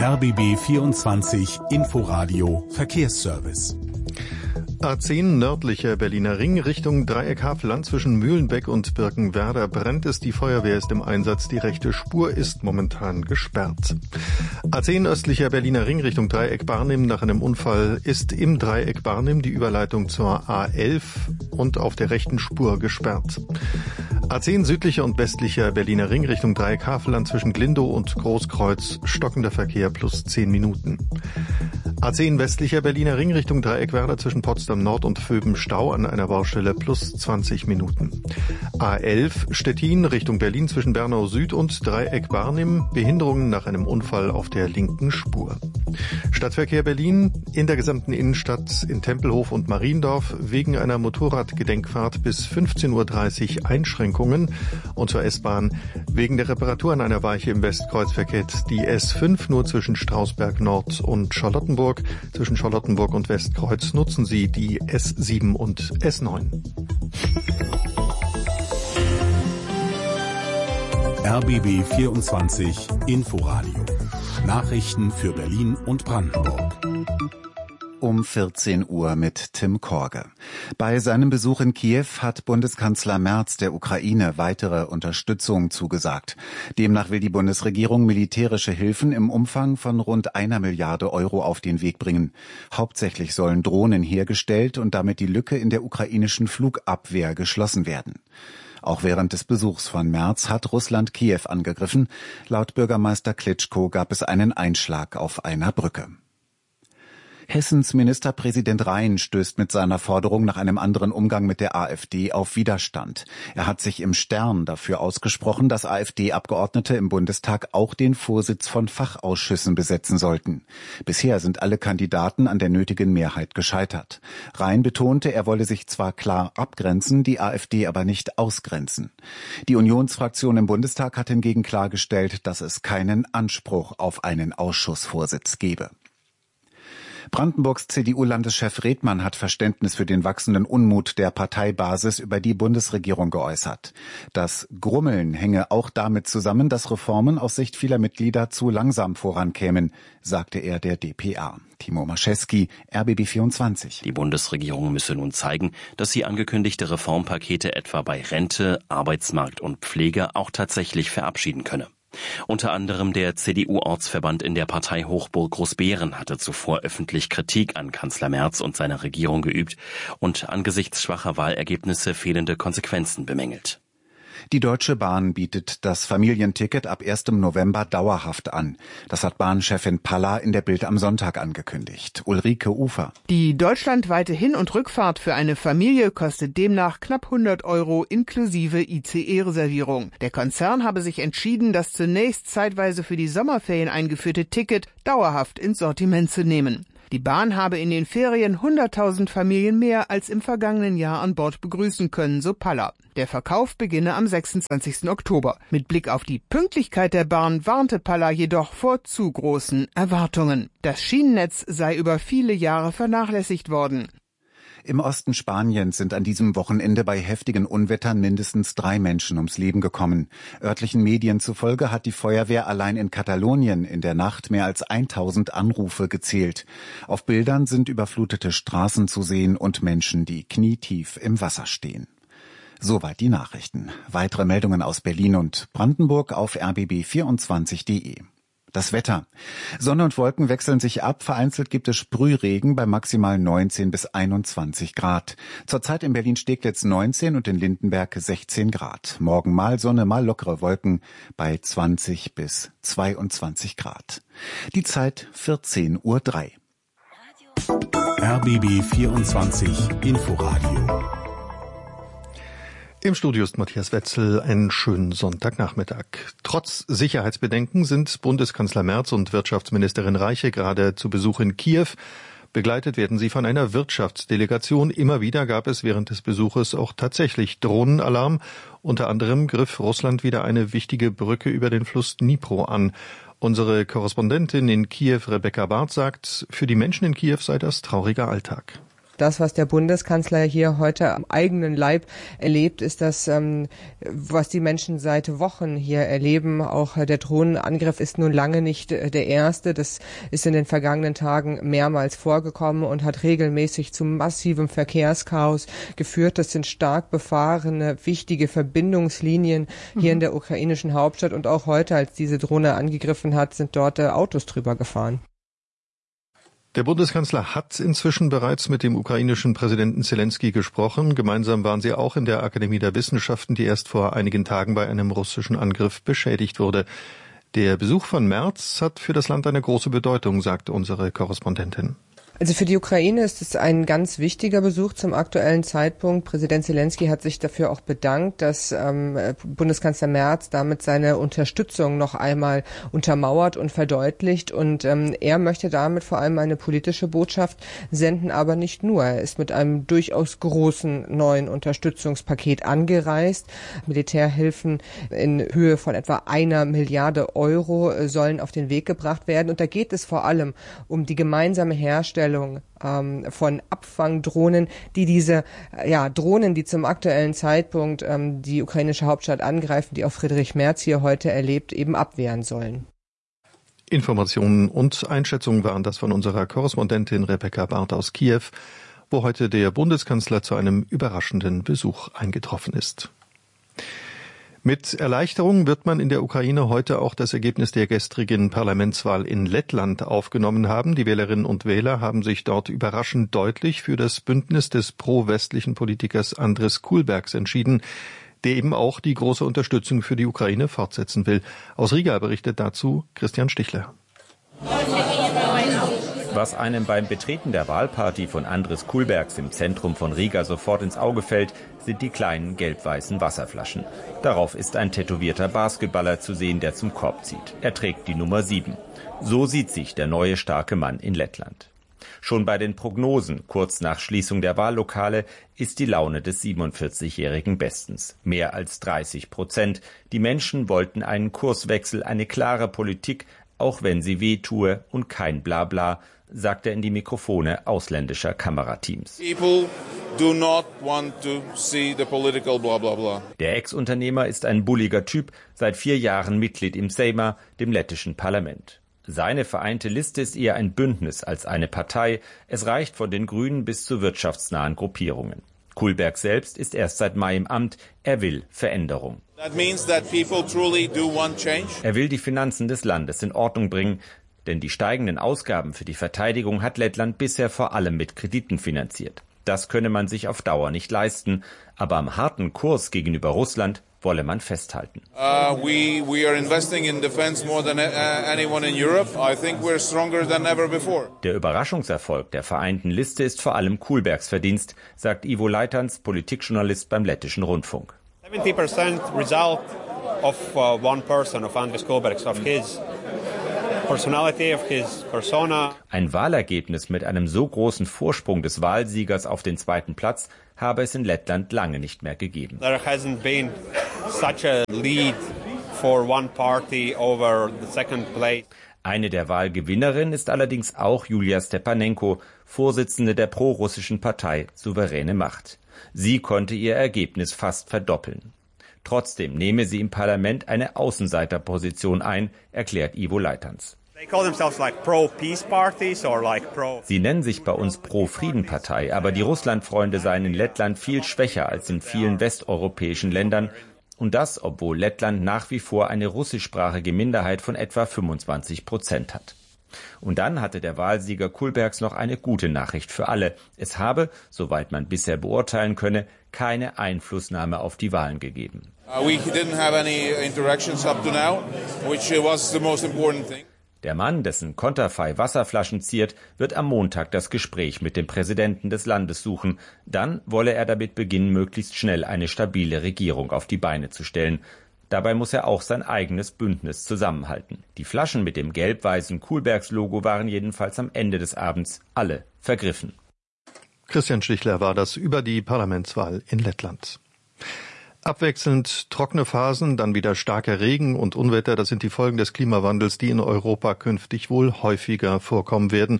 RBB 24 Inforadio Verkehrsservice. A10 nördlicher Berliner Ring Richtung Dreieck Havelland zwischen Mühlenbeck und Birkenwerder brennt es. Die Feuerwehr ist im Einsatz. Die rechte Spur ist momentan gesperrt. A10 östlicher Berliner Ring Richtung Dreieck Barnim. Nach einem Unfall ist im Dreieck Barnim die Überleitung zur A11 und auf der rechten Spur gesperrt. A10 südlicher und westlicher Berliner Ring Richtung Dreieck Havelland zwischen Glindow und Großkreuz stockender Verkehr plus 10 Minuten. A10 westlicher Berliner Ring Richtung Dreieck Werder zwischen Potsdam Nord und Vöben Stau an einer Baustelle plus 20 Minuten. A11 Stettin Richtung Berlin zwischen Bernau Süd und Dreieck Barnim. Behinderungen nach einem Unfall auf der linken Spur. Stadtverkehr Berlin in der gesamten Innenstadt in Tempelhof und Mariendorf wegen einer Motorradgedenkfahrt bis 15:30 Uhr Einschränkungen und zur S-Bahn wegen der Reparatur an einer Weiche im Westkreuz verkehrt die S5 nur zwischen Strausberg Nord und Charlottenburg. Zwischen Charlottenburg und Westkreuz nutzen Sie die S7 und S9. RBB 24 Inforadio. Nachrichten für Berlin und Brandenburg. Um 14 Uhr mit Tim Korge. Bei seinem Besuch in Kiew hat Bundeskanzler Merz der Ukraine weitere Unterstützung zugesagt. Demnach will die Bundesregierung militärische Hilfen im Umfang von rund 1 Milliarde Euro auf den Weg bringen. Hauptsächlich sollen Drohnen hergestellt und damit die Lücke in der ukrainischen Flugabwehr geschlossen werden. Auch während des Besuchs von Merz hat Russland Kiew angegriffen. Laut Bürgermeister Klitschko gab es einen Einschlag auf einer Brücke. Hessens Ministerpräsident Rhein stößt mit seiner Forderung nach einem anderen Umgang mit der AfD auf Widerstand. Er hat sich im Stern dafür ausgesprochen, dass AfD-Abgeordnete im Bundestag auch den Vorsitz von Fachausschüssen besetzen sollten. Bisher sind alle Kandidaten an der nötigen Mehrheit gescheitert. Rhein betonte, er wolle sich zwar klar abgrenzen, die AfD aber nicht ausgrenzen. Die Unionsfraktion im Bundestag hat hingegen klargestellt, dass es keinen Anspruch auf einen Ausschussvorsitz gebe. Brandenburgs CDU-Landeschef Redmann hat Verständnis für den wachsenden Unmut der Parteibasis über die Bundesregierung geäußert. Das Grummeln hänge auch damit zusammen, dass Reformen aus Sicht vieler Mitglieder zu langsam vorankämen, sagte er der dpa. Timo Maschewski, RBB 24. Die Bundesregierung müsse nun zeigen, dass sie angekündigte Reformpakete etwa bei Rente, Arbeitsmarkt und Pflege auch tatsächlich verabschieden könne. Unter anderem der CDU-Ortsverband in der Partei Hochburg Großbeeren hatte zuvor öffentlich Kritik an Kanzler Merz und seiner Regierung geübt und angesichts schwacher Wahlergebnisse fehlende Konsequenzen bemängelt. Die Deutsche Bahn bietet das Familienticket ab 1. November dauerhaft an. Das hat Bahnchefin Palla in der Bild am Sonntag angekündigt. Ulrike Ufer. Die deutschlandweite Hin- und Rückfahrt für eine Familie kostet demnach knapp 100 € inklusive ICE-Reservierung. Der Konzern habe sich entschieden, das zunächst zeitweise für die Sommerferien eingeführte Ticket dauerhaft ins Sortiment zu nehmen. Die Bahn habe in den Ferien 100.000 Familien mehr als im vergangenen Jahr an Bord begrüßen können, so Palla. Der Verkauf beginne am 26. Oktober. Mit Blick auf die Pünktlichkeit der Bahn warnte Palla jedoch vor zu großen Erwartungen. Das Schienennetz sei über viele Jahre vernachlässigt worden. Im Osten Spaniens sind an diesem Wochenende bei heftigen Unwettern mindestens 3 Menschen ums Leben gekommen. Örtlichen Medien zufolge hat die Feuerwehr allein in Katalonien in der Nacht mehr als 1000 Anrufe gezählt. Auf Bildern sind überflutete Straßen zu sehen und Menschen, die knietief im Wasser stehen. Soweit die Nachrichten. Weitere Meldungen aus Berlin und Brandenburg auf rbb24.de. Das Wetter. Sonne und Wolken wechseln sich ab. Vereinzelt gibt es Sprühregen bei maximal 19 bis 21 Grad. Zurzeit in Berlin-Steglitz 19 und in Lindenberg 16 Grad. Morgen mal Sonne, mal lockere Wolken bei 20 bis 22 Grad. Die Zeit 14:03 Uhr. RBB 24 Inforadio. Im Studio ist Matthias Wetzel. Einen schönen Sonntagnachmittag. Trotz Sicherheitsbedenken sind Bundeskanzler Merz und Wirtschaftsministerin Reiche gerade zu Besuch in Kiew. Begleitet werden sie von einer Wirtschaftsdelegation. Immer wieder gab es während des Besuches auch tatsächlich Drohnenalarm. Unter anderem griff Russland wieder eine wichtige Brücke über den Fluss Dnipro an. Unsere Korrespondentin in Kiew, Rebecca Barth, sagt, für die Menschen in Kiew sei das trauriger Alltag. Das, was der Bundeskanzler hier heute am eigenen Leib erlebt, ist das, was die Menschen seit Wochen hier erleben. Auch der Drohnenangriff ist nun lange nicht der erste. Das ist in den vergangenen Tagen mehrmals vorgekommen und hat regelmäßig zu massivem Verkehrschaos geführt. Das sind stark befahrene, wichtige Verbindungslinien hier in der ukrainischen Hauptstadt. Und auch heute, als diese Drohne angegriffen hat, sind dort Autos drüber gefahren. Der Bundeskanzler hat inzwischen bereits mit dem ukrainischen Präsidenten Zelensky gesprochen. Gemeinsam waren sie auch in der Akademie der Wissenschaften, die erst vor einigen Tagen bei einem russischen Angriff beschädigt wurde. Der Besuch von Merz hat für das Land eine große Bedeutung, sagt unsere Korrespondentin. Also für die Ukraine ist es ein ganz wichtiger Besuch zum aktuellen Zeitpunkt. Präsident Zelensky hat sich dafür auch bedankt, dass Bundeskanzler Merz damit seine Unterstützung noch einmal untermauert und verdeutlicht. Und er möchte damit vor allem eine politische Botschaft senden, aber nicht nur. Er ist mit einem durchaus großen neuen Unterstützungspaket angereist. Militärhilfen in Höhe von etwa 1 Milliarde Euro sollen auf den Weg gebracht werden. Und da geht es vor allem um die gemeinsame Herstellung von Abfangdrohnen, die diese Drohnen, die zum aktuellen Zeitpunkt die ukrainische Hauptstadt angreifen, die auch Friedrich Merz hier heute erlebt, eben abwehren sollen. Informationen und Einschätzungen waren das von unserer Korrespondentin Rebecca Barth aus Kiew, wo heute der Bundeskanzler zu einem überraschenden Besuch eingetroffen ist. Mit Erleichterung wird man in der Ukraine heute auch das Ergebnis der gestrigen Parlamentswahl in Lettland aufgenommen haben. Die Wählerinnen und Wähler haben sich dort überraschend deutlich für das Bündnis des pro-westlichen Politikers Andris Kulbergs entschieden, der eben auch die große Unterstützung für die Ukraine fortsetzen will. Aus Riga berichtet dazu Christian Stichler. Was einem beim Betreten der Wahlparty von Andris Kulbergs im Zentrum von Riga sofort ins Auge fällt, sind die kleinen gelb-weißen Wasserflaschen. Darauf ist ein tätowierter Basketballer zu sehen, der zum Korb zieht. Er trägt die Nummer 7. So sieht sich der neue starke Mann in Lettland. Schon bei den Prognosen, kurz nach Schließung der Wahllokale, ist die Laune des 47-Jährigen bestens. Mehr als 30%. Die Menschen wollten einen Kurswechsel, eine klare Politik, auch wenn sie weh tue und kein Blabla, sagt er in die Mikrofone ausländischer Kamerateams. Der Ex-Unternehmer ist ein bulliger Typ, seit 4 Jahren Mitglied im Sejma, dem lettischen Parlament. Seine vereinte Liste ist eher ein Bündnis als eine Partei. Es reicht von den Grünen bis zu wirtschaftsnahen Gruppierungen. Kulberg selbst ist erst seit Mai im Amt. Er will Veränderung. Er will die Finanzen des Landes in Ordnung bringen, denn die steigenden Ausgaben für die Verteidigung hat Lettland bisher vor allem mit Krediten finanziert. Das könne man sich auf Dauer nicht leisten, aber am harten Kurs gegenüber Russland wolle man festhalten. Der Überraschungserfolg der vereinten Liste ist vor allem Kulbergs Verdienst, sagt Ivo Leitans, Politikjournalist beim lettischen Rundfunk. 70% result of one person, of Andris Kulbergs, of his personality, of his persona. Ein Wahlergebnis mit einem so großen Vorsprung des Wahlsiegers auf den zweiten Platz habe es in Lettland lange nicht mehr gegeben. There hasn't been such a lead for one party over the second place. Eine der Wahlgewinnerinnen ist allerdings auch Julia Stepanenko, Vorsitzende der prorussischen Partei Souveräne Macht. Sie konnte ihr Ergebnis fast verdoppeln. Trotzdem nehme sie im Parlament eine Außenseiterposition ein, erklärt Ivo Leitans. Sie nennen sich bei uns Pro-Frieden-Partei, aber die Russlandfreunde seien in Lettland viel schwächer als in vielen westeuropäischen Ländern. Und das, obwohl Lettland nach wie vor eine russischsprachige Minderheit von etwa 25% hat. Und dann hatte der Wahlsieger Kulbergs noch eine gute Nachricht für alle. Es habe, soweit man bisher beurteilen könne, keine Einflussnahme auf die Wahlen gegeben. Der Mann, dessen Konterfei Wasserflaschen ziert, wird am Montag das Gespräch mit dem Präsidenten des Landes suchen. Dann wolle er damit beginnen, möglichst schnell eine stabile Regierung auf die Beine zu stellen. Dabei muss er auch sein eigenes Bündnis zusammenhalten. Die Flaschen mit dem gelb-weißen Kulbergs-Logo waren jedenfalls am Ende des Abends alle vergriffen. Christian Stichler war das über die Parlamentswahl in Lettland. Abwechselnd trockene Phasen, dann wieder starker Regen und Unwetter, das sind die Folgen des Klimawandels, die in Europa künftig wohl häufiger vorkommen werden.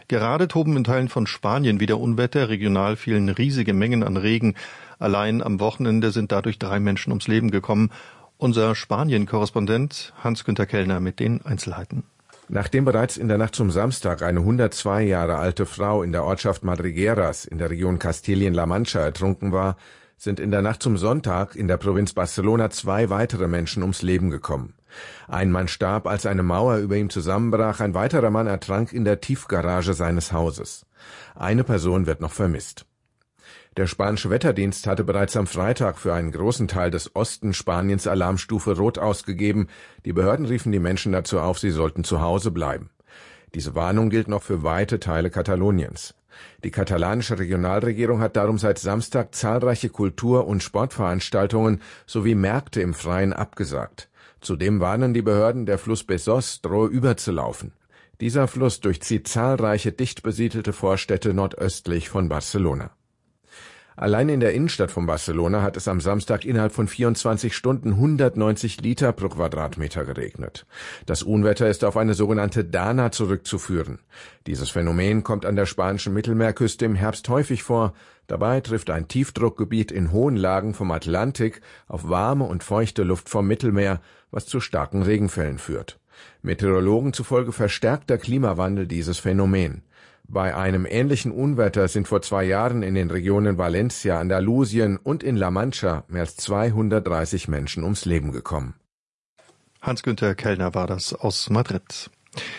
Gerade toben in Teilen von Spanien wieder Unwetter. Regional fielen riesige Mengen an Regen. Allein am Wochenende sind dadurch 3 Menschen ums Leben gekommen. Unser Spanien-Korrespondent Hans-Günther Kellner mit den Einzelheiten. Nachdem bereits in der Nacht zum Samstag eine 102 Jahre alte Frau in der Ortschaft Madrigueras in der Region Kastilien-La Mancha ertrunken war, sind in der Nacht zum Sonntag in der Provinz Barcelona 2 weitere Menschen ums Leben gekommen. Ein Mann starb, als eine Mauer über ihm zusammenbrach, ein weiterer Mann ertrank in der Tiefgarage seines Hauses. Eine Person wird noch vermisst. Der spanische Wetterdienst hatte bereits am Freitag für einen großen Teil des Osten Spaniens Alarmstufe Rot ausgegeben. Die Behörden riefen die Menschen dazu auf, sie sollten zu Hause bleiben. Diese Warnung gilt noch für weite Teile Kataloniens. Die katalanische Regionalregierung hat darum seit Samstag zahlreiche Kultur- und Sportveranstaltungen sowie Märkte im Freien abgesagt. Zudem warnen die Behörden, der Fluss Besós drohe überzulaufen. Dieser Fluss durchzieht zahlreiche dicht besiedelte Vorstädte nordöstlich von Barcelona. Allein in der Innenstadt von Barcelona hat es am Samstag innerhalb von 24 Stunden 190 Liter pro Quadratmeter geregnet. Das Unwetter ist auf eine sogenannte Dana zurückzuführen. Dieses Phänomen kommt an der spanischen Mittelmeerküste im Herbst häufig vor. Dabei trifft ein Tiefdruckgebiet in hohen Lagen vom Atlantik auf warme und feuchte Luft vom Mittelmeer, was zu starken Regenfällen führt. Meteorologen zufolge verstärkt der Klimawandel dieses Phänomen. Bei einem ähnlichen Unwetter sind vor 2 Jahren in den Regionen Valencia, Andalusien und in La Mancha mehr als 230 Menschen ums Leben gekommen. Hans-Günther Kellner war das aus Madrid.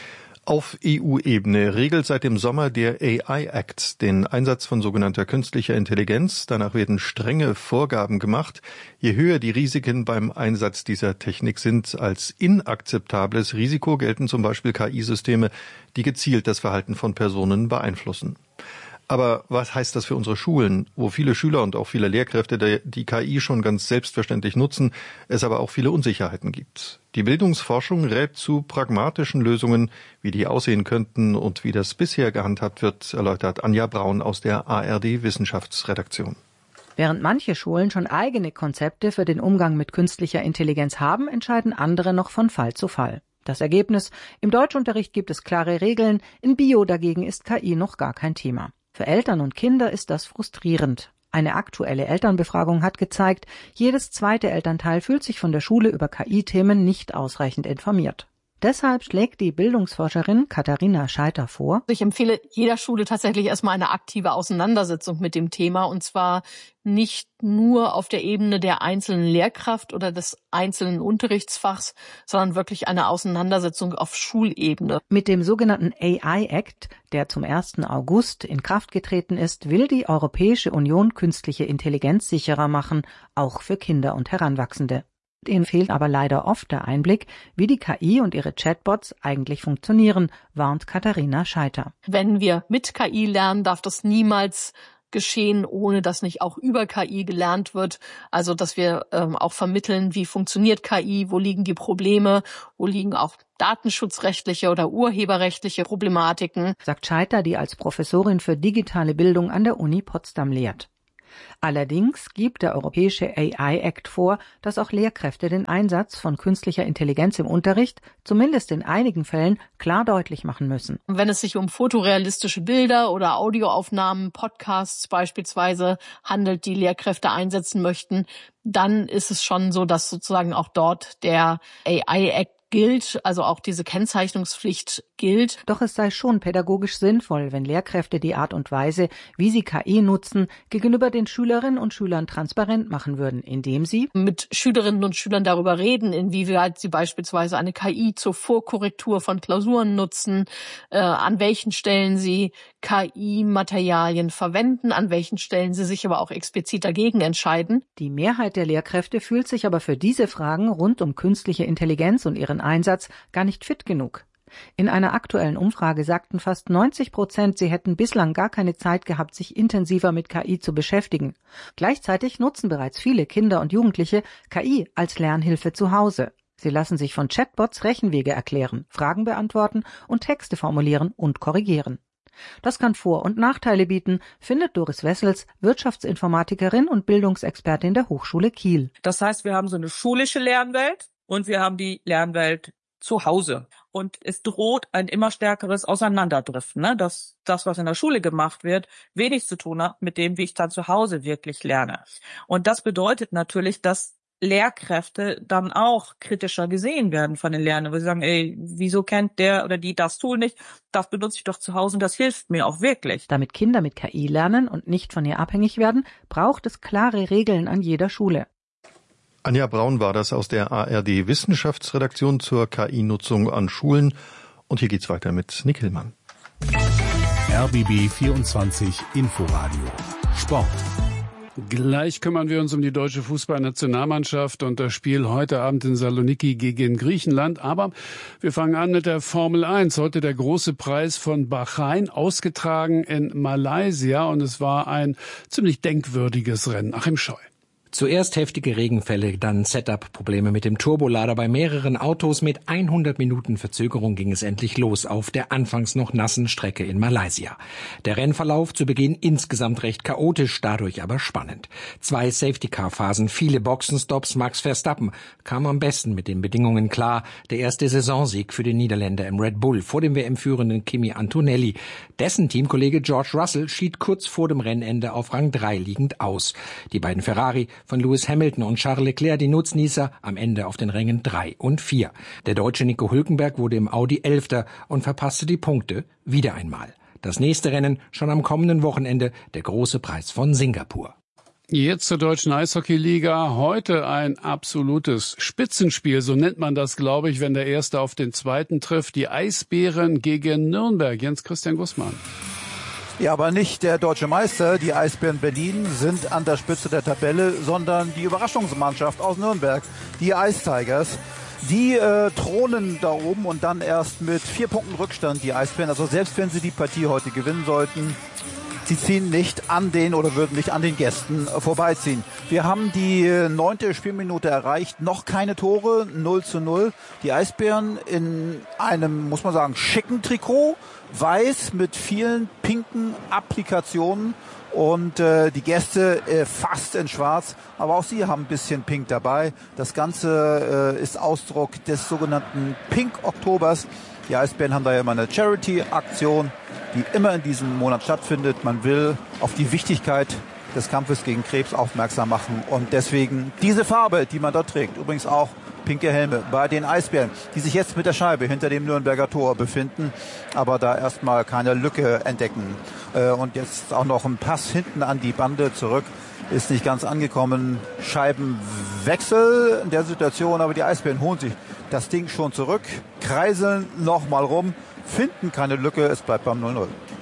Auf EU-Ebene regelt seit dem Sommer der AI-Act den Einsatz von sogenannter künstlicher Intelligenz. Danach werden strenge Vorgaben gemacht. Je höher die Risiken beim Einsatz dieser Technik sind, als inakzeptables Risiko gelten zum Beispiel KI-Systeme, die gezielt das Verhalten von Personen beeinflussen. Aber was heißt das für unsere Schulen, wo viele Schüler und auch viele Lehrkräfte die KI schon ganz selbstverständlich nutzen, es aber auch viele Unsicherheiten gibt? Die Bildungsforschung rät zu pragmatischen Lösungen, wie die aussehen könnten und wie das bisher gehandhabt wird, erläutert Anja Braun aus der ARD-Wissenschaftsredaktion. Während manche Schulen schon eigene Konzepte für den Umgang mit künstlicher Intelligenz haben, entscheiden andere noch von Fall zu Fall. Das Ergebnis: Im Deutschunterricht gibt es klare Regeln, in Bio dagegen ist KI noch gar kein Thema. Für Eltern und Kinder ist das frustrierend. Eine aktuelle Elternbefragung hat gezeigt, jedes zweite Elternteil fühlt sich von der Schule über KI-Themen nicht ausreichend informiert. Deshalb schlägt die Bildungsforscherin Katharina Scheiter vor: Ich empfehle jeder Schule tatsächlich erstmal eine aktive Auseinandersetzung mit dem Thema, und zwar nicht nur auf der Ebene der einzelnen Lehrkraft oder des einzelnen Unterrichtsfachs, sondern wirklich eine Auseinandersetzung auf Schulebene. Mit dem sogenannten AI-Act, der zum 1. August in Kraft getreten ist, will die Europäische Union künstliche Intelligenz sicherer machen, auch für Kinder und Heranwachsende. Ihnen fehlt aber leider oft der Einblick, wie die KI und ihre Chatbots eigentlich funktionieren, warnt Katharina Scheiter. Wenn wir mit KI lernen, darf das niemals geschehen, ohne dass nicht auch über KI gelernt wird. Also dass wir auch vermitteln, wie funktioniert KI, wo liegen die Probleme, wo liegen auch datenschutzrechtliche oder urheberrechtliche Problematiken, sagt Scheiter, die als Professorin für digitale Bildung an der Uni Potsdam lehrt. Allerdings gibt der Europäische AI-Act vor, dass auch Lehrkräfte den Einsatz von künstlicher Intelligenz im Unterricht, zumindest in einigen Fällen, klar deutlich machen müssen. Wenn es sich um fotorealistische Bilder oder Audioaufnahmen, Podcasts beispielsweise handelt, die Lehrkräfte einsetzen möchten, dann ist es schon so, dass sozusagen auch dort der AI-Act gilt, also auch diese Kennzeichnungspflicht gilt. Doch es sei schon pädagogisch sinnvoll, wenn Lehrkräfte die Art und Weise, wie sie KI nutzen, gegenüber den Schülerinnen und Schülern transparent machen würden, indem sie mit Schülerinnen und Schülern darüber reden, inwieweit sie beispielsweise eine KI zur Vorkorrektur von Klausuren nutzen, an welchen Stellen sie KI-Materialien verwenden, an welchen Stellen sie sich aber auch explizit dagegen entscheiden. Die Mehrheit der Lehrkräfte fühlt sich aber für diese Fragen rund um künstliche Intelligenz und ihren Einsatz gar nicht fit genug. In einer aktuellen Umfrage sagten fast 90%, sie hätten bislang gar keine Zeit gehabt, sich intensiver mit KI zu beschäftigen. Gleichzeitig nutzen bereits viele Kinder und Jugendliche KI als Lernhilfe zu Hause. Sie lassen sich von Chatbots Rechenwege erklären, Fragen beantworten und Texte formulieren und korrigieren. Das kann Vor- und Nachteile bieten, findet Doris Wessels, Wirtschaftsinformatikerin und Bildungsexpertin der Hochschule Kiel. Das heißt, wir haben so eine schulische Lernwelt und wir haben die Lernwelt zu Hause. und es droht ein immer stärkeres Auseinanderdriften, ne? Dass das, was in der Schule gemacht wird, wenig zu tun hat mit dem, wie ich dann zu Hause wirklich lerne. Und das bedeutet natürlich, dass Lehrkräfte dann auch kritischer gesehen werden von den Lernenden, wo sie sagen, wieso kennt der oder die das Tool nicht? Das benutze ich doch zu Hause und das hilft mir auch wirklich. Damit Kinder mit KI lernen und nicht von ihr abhängig werden, braucht es klare Regeln an jeder Schule. Anja Braun war das aus der ARD Wissenschaftsredaktion zur KI-Nutzung an Schulen. Und hier geht's weiter mit Nick Hillmann. RBB 24 Inforadio Sport. Gleich kümmern wir uns um die deutsche Fußballnationalmannschaft und das Spiel heute Abend in Saloniki gegen Griechenland. Aber wir fangen an mit der Formel 1. Heute der große Preis von Bahrain, ausgetragen in Malaysia. Und es war ein ziemlich denkwürdiges Rennen. Achim Scheu. Zuerst heftige Regenfälle, dann Setup-Probleme mit dem Turbolader bei mehreren Autos. Mit 100 Minuten Verzögerung ging es endlich los auf der anfangs noch nassen Strecke in Malaysia. Der Rennverlauf zu Beginn insgesamt recht chaotisch, dadurch aber spannend. 2 Safety-Car-Phasen, viele Boxenstops. Max Verstappen kam am besten mit den Bedingungen klar. Der erste Saisonsieg für den Niederländer im Red Bull vor dem WM-führenden Kimi Antonelli. Dessen Teamkollege George Russell schied kurz vor dem Rennende auf Rang 3 liegend aus. Die beiden Ferrari von Lewis Hamilton und Charles Leclerc, die Nutznießer, am Ende auf den Rängen 3 und 4. Der Deutsche Nico Hülkenberg wurde im Audi 11. und verpasste die Punkte wieder einmal. Das nächste Rennen schon am kommenden Wochenende, der große Preis von Singapur. Jetzt zur deutschen Eishockeyliga. Heute ein absolutes Spitzenspiel, so nennt man das, glaube ich, wenn der Erste auf den Zweiten trifft. Die Eisbären gegen Nürnberg. Jens Christian Gußmann. Ja, aber nicht der deutsche Meister, die Eisbären Berlin, sind an der Spitze der Tabelle, sondern die Überraschungsmannschaft aus Nürnberg, die Ice Tigers. Die thronen da oben und dann erst mit 4 Punkten Rückstand die Eisbären. Also selbst wenn sie die Partie heute gewinnen sollten, sie ziehen nicht an den oder würden nicht an den Gästen vorbeiziehen. Wir haben die 9. Spielminute erreicht, noch keine Tore, 0:0. Die Eisbären in einem, muss man sagen, schicken Trikot, weiß mit vielen pinken Applikationen und die Gäste fast in schwarz, aber auch sie haben ein bisschen pink dabei. Das Ganze ist Ausdruck des sogenannten Pink Oktobers. Die Eisbären haben da ja immer eine Charity-Aktion, die immer in diesem Monat stattfindet. Man will auf die Wichtigkeit des Kampfes gegen Krebs aufmerksam machen und deswegen diese Farbe, die man dort trägt, übrigens auch pinke Helme bei den Eisbären, die sich jetzt mit der Scheibe hinter dem Nürnberger Tor befinden, aber da erstmal keine Lücke entdecken. Und jetzt auch noch ein Pass hinten an die Bande zurück, ist nicht ganz angekommen. Scheibenwechsel in der Situation, aber die Eisbären holen sich das Ding schon zurück, kreiseln nochmal rum, finden keine Lücke, es bleibt beim 0:0.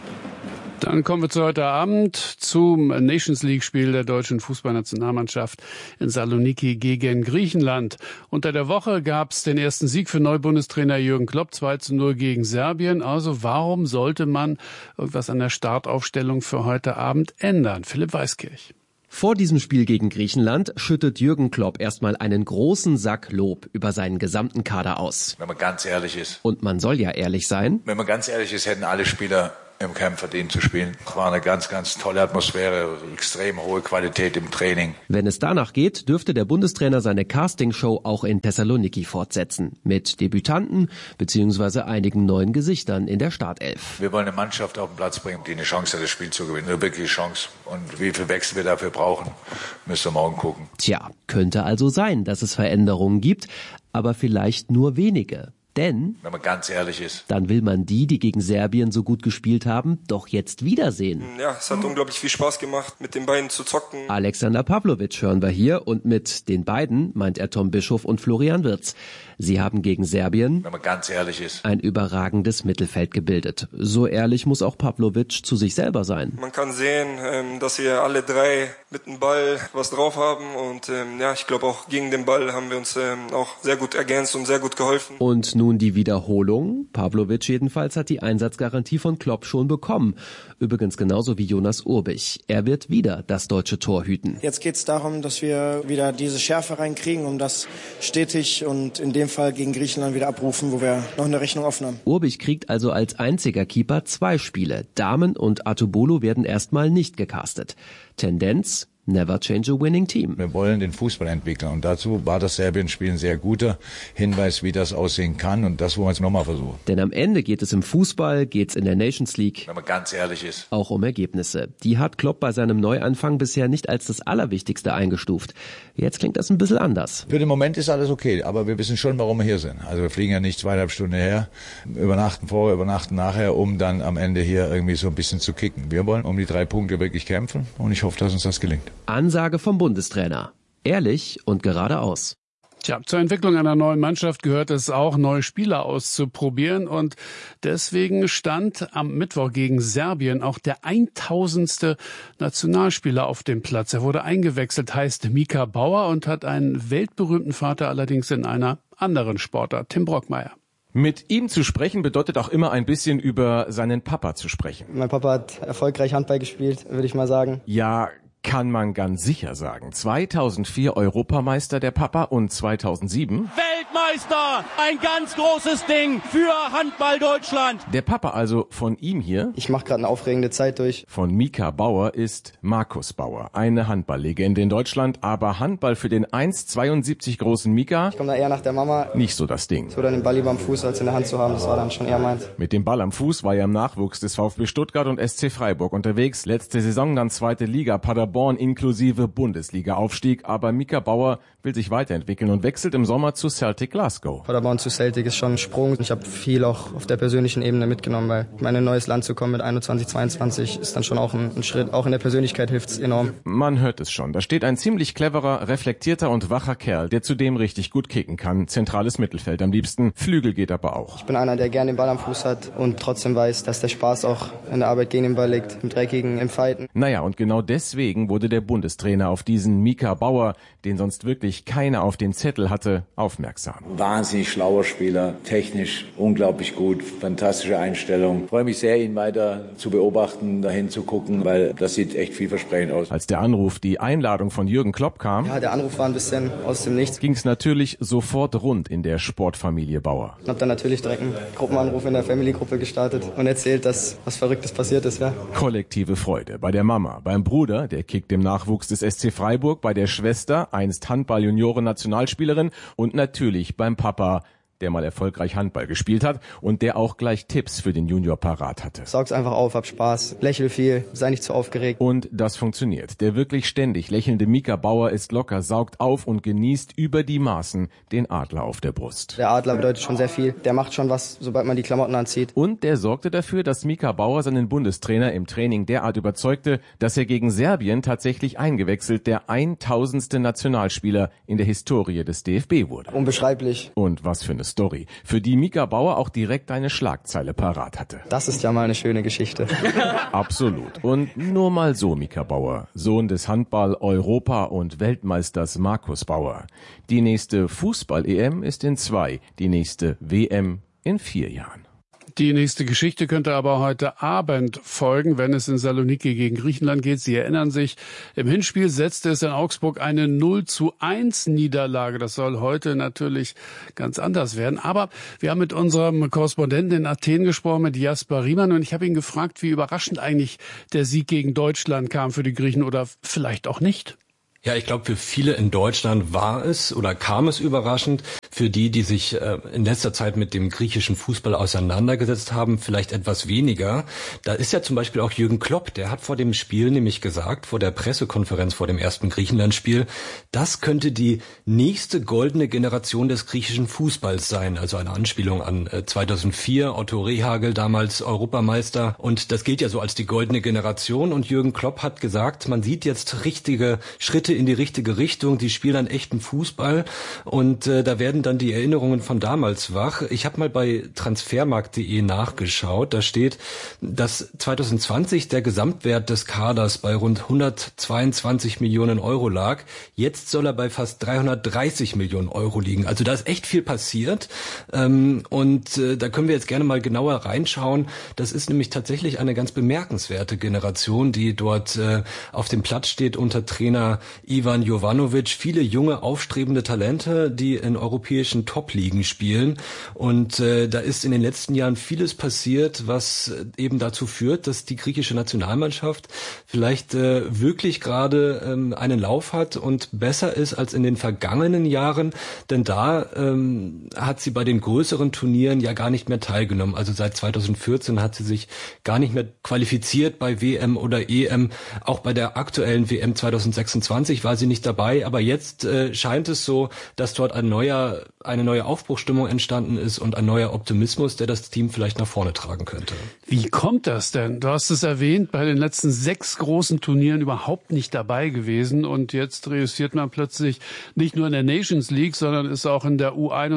Dann kommen wir zu heute Abend zum Nations League-Spiel der deutschen Fußballnationalmannschaft in Saloniki gegen Griechenland. Unter der Woche gab es den ersten Sieg für Neubundestrainer Jürgen Klopp, 2:0 gegen Serbien. Also warum sollte man irgendwas an der Startaufstellung für heute Abend ändern? Philipp Weiskirch. Vor diesem Spiel gegen Griechenland schüttet Jürgen Klopp erstmal einen großen Sack Lob über seinen gesamten Kader aus. Wenn man ganz ehrlich ist. Und man soll ja ehrlich sein. Wenn man ganz ehrlich ist, hätten alle Spieler im Camp verdient zu spielen. Es war eine ganz, ganz tolle Atmosphäre, extrem hohe Qualität im Training. Wenn es danach geht, dürfte der Bundestrainer seine Castingshow auch in Thessaloniki fortsetzen. Mit Debütanten bzw. einigen neuen Gesichtern in der Startelf. Wir wollen eine Mannschaft auf den Platz bringen, die eine Chance hat, das Spiel zu gewinnen. Eine wirkliche Chance. Und wie viel Wechsel wir dafür brauchen, müssen wir morgen gucken. Tja, könnte also sein, dass es Veränderungen gibt, aber vielleicht nur wenige. Denn, wenn man ganz ehrlich ist, dann will man die gegen Serbien so gut gespielt haben, doch jetzt wiedersehen. Ja, es hat unglaublich viel Spaß gemacht, mit den beiden zu zocken. Alexander Pavlovic hören wir hier und mit den beiden meint er Tom Bischof und Florian Wirtz. Sie haben gegen Serbien, wenn man ganz ehrlich ist, ein überragendes Mittelfeld gebildet. So ehrlich muss auch Pavlovic zu sich selber sein. Man kann sehen, dass wir alle drei mit dem Ball was drauf haben und ja, ich glaube auch gegen den Ball haben wir uns auch sehr gut ergänzt und sehr gut geholfen. Und nun die Wiederholung. Pavlovic jedenfalls hat die Einsatzgarantie von Klopp schon bekommen. Übrigens genauso wie Jonas Urbich. Er wird wieder das deutsche Tor hüten. Jetzt geht es darum, dass wir wieder diese Schärfe reinkriegen, um das stetig und in dem Fall gegen Griechenland wieder abrufen, wo wir noch eine Rechnung offen haben. Urbich kriegt also als einziger Keeper 2 Spiele. Damen und Atubolo werden erstmal nicht gecastet. Tendenz: Never change a winning team. Wir wollen den Fußball entwickeln und dazu war das Serbien-Spiel ein sehr guter Hinweis, wie das aussehen kann und das wollen wir jetzt nochmal versuchen. Denn am Ende geht es im Fußball, geht's in der Nations League, wenn man ganz ehrlich ist, auch um Ergebnisse. Die hat Klopp bei seinem Neuanfang bisher nicht als das Allerwichtigste eingestuft. Jetzt klingt das ein bisschen anders. Für den Moment ist alles okay, aber wir wissen schon, warum wir hier sind. Also wir fliegen ja nicht 2,5 Stunden her, übernachten vorher, übernachten nachher, um dann am Ende hier irgendwie so ein bisschen zu kicken. Wir wollen um die 3 Punkte wirklich kämpfen und ich hoffe, dass uns das gelingt. Ansage vom Bundestrainer. Ehrlich und geradeaus. Tja, zur Entwicklung einer neuen Mannschaft gehört es auch, neue Spieler auszuprobieren. Und deswegen stand am Mittwoch gegen Serbien auch der 1000. Nationalspieler auf dem Platz. Er wurde eingewechselt, heißt Mika Bauer und hat einen weltberühmten Vater, allerdings in einer anderen Sportart. Tim Brockmeier. Mit ihm zu sprechen bedeutet auch immer ein bisschen über seinen Papa zu sprechen. Mein Papa hat erfolgreich Handball gespielt, würde ich mal sagen. Ja, kann man ganz sicher sagen. 2004 Europameister der Papa und 2007 Weltmeister! Ein ganz großes Ding für Handball Deutschland. Der Papa also von ihm hier. Ich mache gerade eine aufregende Zeit durch. Von Mika Bauer ist Markus Bauer, eine Handballlegende in Deutschland, aber Handball für den 1,72 großen Mika. Ich komme da eher nach der Mama. Nicht so das Ding. So dann den Ball lieber am Fuß als in der Hand zu haben, das war dann schon eher meins. Mit dem Ball am Fuß war er im Nachwuchs des VfB Stuttgart und SC Freiburg unterwegs. Letzte Saison dann 2. Liga, Paderborn inklusive Bundesliga-Aufstieg, aber Mika Bauer will sich weiterentwickeln und wechselt im Sommer zu Celtic Glasgow. Paderborn zu Celtic ist schon ein Sprung. Ich habe viel auch auf der persönlichen Ebene mitgenommen, weil in ein neues Land zu kommen mit 21, 22 ist dann schon auch ein Schritt. Auch in der Persönlichkeit hilft es enorm. Man hört es schon. Da steht ein ziemlich cleverer, reflektierter und wacher Kerl, der zudem richtig gut kicken kann. Zentrales Mittelfeld am liebsten. Flügel geht aber auch. Ich bin einer, der gerne den Ball am Fuß hat und trotzdem weiß, dass der Spaß auch in der Arbeit gegen den Ball liegt, im Dreckigen, im Fighten. Naja, und genau deswegen wurde der Bundestrainer auf diesen Mika Bauer, den sonst wirklich keiner auf den Zettel hatte, aufmerksam. Wahnsinnig schlauer Spieler, technisch unglaublich gut, fantastische Einstellung. Ich freue mich sehr, ihn weiter zu beobachten, dahin zu gucken, weil das sieht echt vielversprechend aus. Als der Anruf, die Einladung von Jürgen Klopp kam, ja, der Anruf war ein bisschen aus dem Nichts, ging es natürlich sofort rund in der Sportfamilie Bauer. Ich habe dann natürlich direkt einen Gruppenanruf in der Family-Gruppe gestartet und erzählt, dass was Verrücktes passiert ist. Ja. Kollektive Freude bei der Mama, beim Bruder, der kickt im Nachwuchs des SC Freiburg, bei der Schwester, einst Handball-Junioren-Nationalspielerin und natürlich beim Papa, der mal erfolgreich Handball gespielt hat und der auch gleich Tipps für den Junior parat hatte. Saug's einfach auf, hab Spaß, lächel viel, sei nicht zu aufgeregt. Und das funktioniert. Der wirklich ständig lächelnde Mika Bauer ist locker, saugt auf und genießt über die Maßen den Adler auf der Brust. Der Adler bedeutet schon sehr viel. Der macht schon was, sobald man die Klamotten anzieht. Und der sorgte dafür, dass Mika Bauer seinen Bundestrainer im Training derart überzeugte, dass er gegen Serbien tatsächlich eingewechselt der 1000. Nationalspieler in der Historie des DFB wurde. Unbeschreiblich. Und was für eine Story, für die Mika Bauer auch direkt eine Schlagzeile parat hatte. Das ist ja mal eine schöne Geschichte. Absolut. Und nur mal so, Mika Bauer, Sohn des Handball-Europa- und Weltmeisters Markus Bauer. Die nächste Fußball-EM ist in 2, die nächste WM in 4 Jahren. Die nächste Geschichte könnte aber heute Abend folgen, wenn es in Saloniki gegen Griechenland geht. Sie erinnern sich, im Hinspiel setzte es in Augsburg eine 0:1 Niederlage. Das soll heute natürlich ganz anders werden. Aber wir haben mit unserem Korrespondenten in Athen gesprochen, mit Jasper Riemann, und ich habe ihn gefragt, wie überraschend eigentlich der Sieg gegen Deutschland kam für die Griechen oder vielleicht auch nicht. Ja, ich glaube, für viele in Deutschland war es oder kam es überraschend. Für die sich in letzter Zeit mit dem griechischen Fußball auseinandergesetzt haben, vielleicht etwas weniger. Da ist ja zum Beispiel auch Jürgen Klopp, der hat vor dem Spiel nämlich gesagt, vor der Pressekonferenz vor dem ersten Griechenland-Spiel, das könnte die nächste goldene Generation des griechischen Fußballs sein. Also eine Anspielung an 2004, Otto Rehhagel, damals Europameister. Und das gilt ja so als die goldene Generation. Und Jürgen Klopp hat gesagt, man sieht jetzt richtige Schritte in die richtige Richtung. Die spielen einen echten Fußball. Und da werden dann die Erinnerungen von damals wach. Ich habe mal bei transfermarkt.de nachgeschaut. Da steht, dass 2020 der Gesamtwert des Kaders bei rund 122 Millionen Euro lag. Jetzt soll er bei fast 330 Millionen Euro liegen. Also da ist echt viel passiert. Und da können wir jetzt gerne mal genauer reinschauen. Das ist nämlich tatsächlich eine ganz bemerkenswerte Generation, die dort auf dem Platz steht unter Trainer Ivan Jovanovic, viele junge, aufstrebende Talente, die in europäischen Top-Ligen spielen. Und da ist in den letzten Jahren vieles passiert, was eben dazu führt, dass die griechische Nationalmannschaft vielleicht wirklich gerade einen Lauf hat und besser ist als in den vergangenen Jahren. Denn da hat sie bei den größeren Turnieren ja gar nicht mehr teilgenommen. Also seit 2014 hat sie sich gar nicht mehr qualifiziert bei WM oder EM. Auch bei der aktuellen WM 2026 war sie nicht dabei. Aber jetzt scheint es so, dass dort eine neue Aufbruchsstimmung entstanden ist und ein neuer Optimismus, der das Team vielleicht nach vorne tragen könnte. Wie kommt das denn? Du hast es erwähnt, bei den letzten 6 großen Turnieren überhaupt nicht dabei gewesen. Und jetzt reüssiert man plötzlich nicht nur in der Nations League, sondern ist auch in der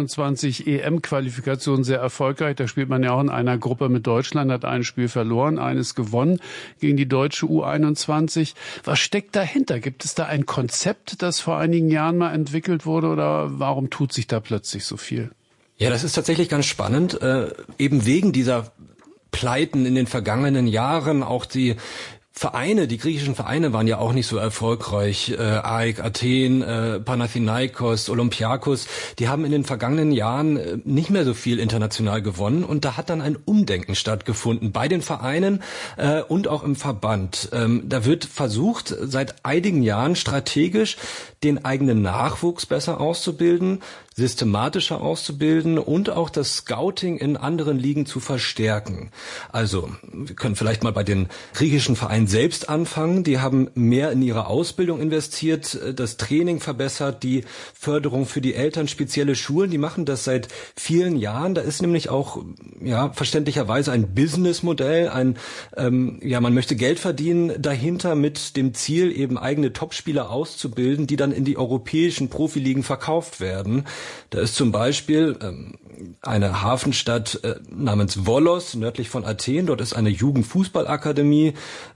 U21 EM-Qualifikation sehr erfolgreich. Da spielt man ja auch in einer Gruppe mit Deutschland, hat ein Spiel verloren, eines gewonnen gegen die deutsche U21. Was steckt dahinter? Gibt es da ein Konzept, das vor einigen Jahren mal entwickelt wurde, oder warum tut sich da plötzlich so viel? Ja, das ist tatsächlich ganz spannend. Eben wegen dieser Pleiten in den vergangenen Jahren, auch die griechischen Vereine waren ja auch nicht so erfolgreich. AEK Athen, Panathinaikos, Olympiakos, die haben in den vergangenen Jahren nicht mehr so viel international gewonnen. Und da hat dann ein Umdenken stattgefunden bei den Vereinen und auch im Verband. Da wird versucht, seit einigen Jahren strategisch den eigenen Nachwuchs besser auszubilden, systematischer auszubilden und auch das Scouting in anderen Ligen zu verstärken. Also, wir können vielleicht mal bei den griechischen Vereinen selbst anfangen. Die haben mehr in ihre Ausbildung investiert, das Training verbessert, die Förderung für die Eltern, spezielle Schulen, die machen das seit vielen Jahren. Da ist nämlich auch, verständlicherweise ein Businessmodell, man möchte Geld verdienen dahinter mit dem Ziel, eben eigene Topspieler auszubilden, die dann in die europäischen Profiligen verkauft werden. Da ist zum Beispiel eine Hafenstadt namens Volos, nördlich von Athen. Dort ist eine Jugendfußballakademie,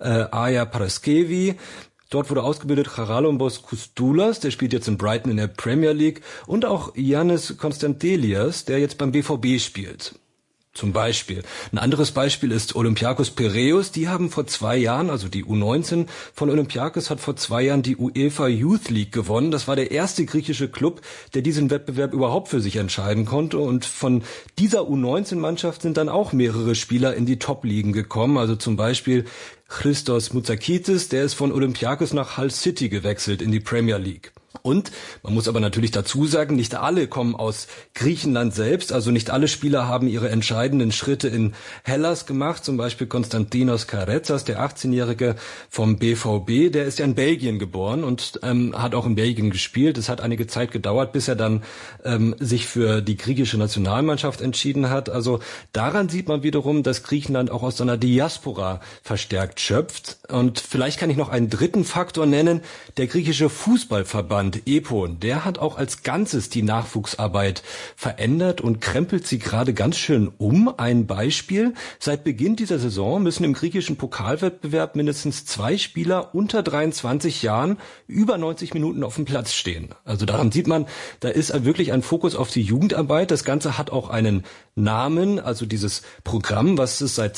Aia Paraskevi. Dort wurde ausgebildet Charalambos Koustoulas, der spielt jetzt in Brighton in der Premier League. Und auch Yannis Konstantelias, der jetzt beim BVB spielt. Zum Beispiel. Ein anderes Beispiel ist Olympiakos Piräus. Die haben vor 2 Jahren, also die U19 von Olympiakos hat vor 2 Jahren die UEFA Youth League gewonnen. Das war der erste griechische Club, der diesen Wettbewerb überhaupt für sich entscheiden konnte. Und von dieser U19-Mannschaft sind dann auch mehrere Spieler in die Top-Ligen gekommen. Also zum Beispiel Christos Moutsakitis, der ist von Olympiakos nach Hull City gewechselt in die Premier League. Und man muss aber natürlich dazu sagen, nicht alle kommen aus Griechenland selbst, also nicht alle Spieler haben ihre entscheidenden Schritte in Hellas gemacht, zum Beispiel Konstantinos Karetsas, der 18-Jährige vom BVB, der ist ja in Belgien geboren und hat auch in Belgien gespielt. Es hat einige Zeit gedauert, bis er dann sich für die griechische Nationalmannschaft entschieden hat. Also daran sieht man wiederum, dass Griechenland auch aus seiner Diaspora verstärkt schöpft. Und vielleicht kann ich noch einen dritten Faktor nennen, der griechische Fußballverband EPON, der hat auch als Ganzes die Nachwuchsarbeit verändert und krempelt sie gerade ganz schön um. Ein Beispiel: Seit Beginn dieser Saison müssen im griechischen Pokalwettbewerb mindestens 2 Spieler unter 23 Jahren über 90 Minuten auf dem Platz stehen. Also daran sieht man, da ist wirklich ein Fokus auf die Jugendarbeit. Das Ganze hat auch einen Namen, also dieses Programm, was es seit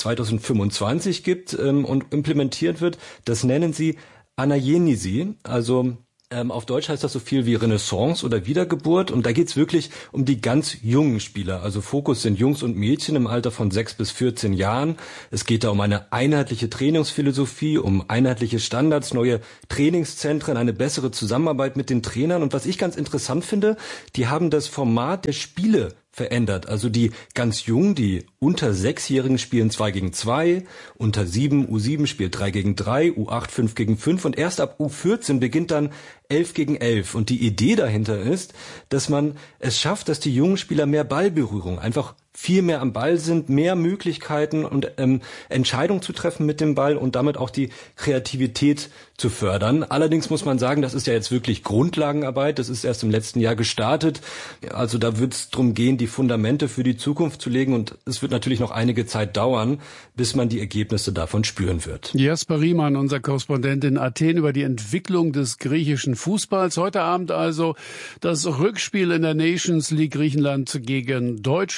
2025 gibt und implementiert wird, das nennen sie Anagenesi, also auf Deutsch heißt das so viel wie Renaissance oder Wiedergeburt, und da geht's wirklich um die ganz jungen Spieler. Also Fokus sind Jungs und Mädchen im Alter von 6 bis 14 Jahren. Es geht da um eine einheitliche Trainingsphilosophie, um einheitliche Standards, neue Trainingszentren, eine bessere Zusammenarbeit mit den Trainern. Und was ich ganz interessant finde, die haben das Format der Spiele verändert. Also die ganz Jungen, die unter 6-Jährigen spielen 2 gegen 2, unter 7, U7 spielt 3 gegen 3, U8 5 gegen 5 und erst ab U14 beginnt dann 11 gegen 11. Und die Idee dahinter ist, dass man es schafft, dass die jungen Spieler mehr Ballberührung, einfach viel mehr am Ball sind, mehr Möglichkeiten und Entscheidungen zu treffen mit dem Ball und damit auch die Kreativität zu fördern. Allerdings muss man sagen, das ist ja jetzt wirklich Grundlagenarbeit, das ist erst im letzten Jahr gestartet. Also da wird es darum gehen, die Fundamente für die Zukunft zu legen, und es wird natürlich noch einige Zeit dauern, bis man die Ergebnisse davon spüren wird. Jesper Riemann, unser Korrespondent in Athen, über die Entwicklung des griechischen Fußballs. Heute Abend also das Rückspiel in der Nations League Griechenland gegen Deutschland. Ab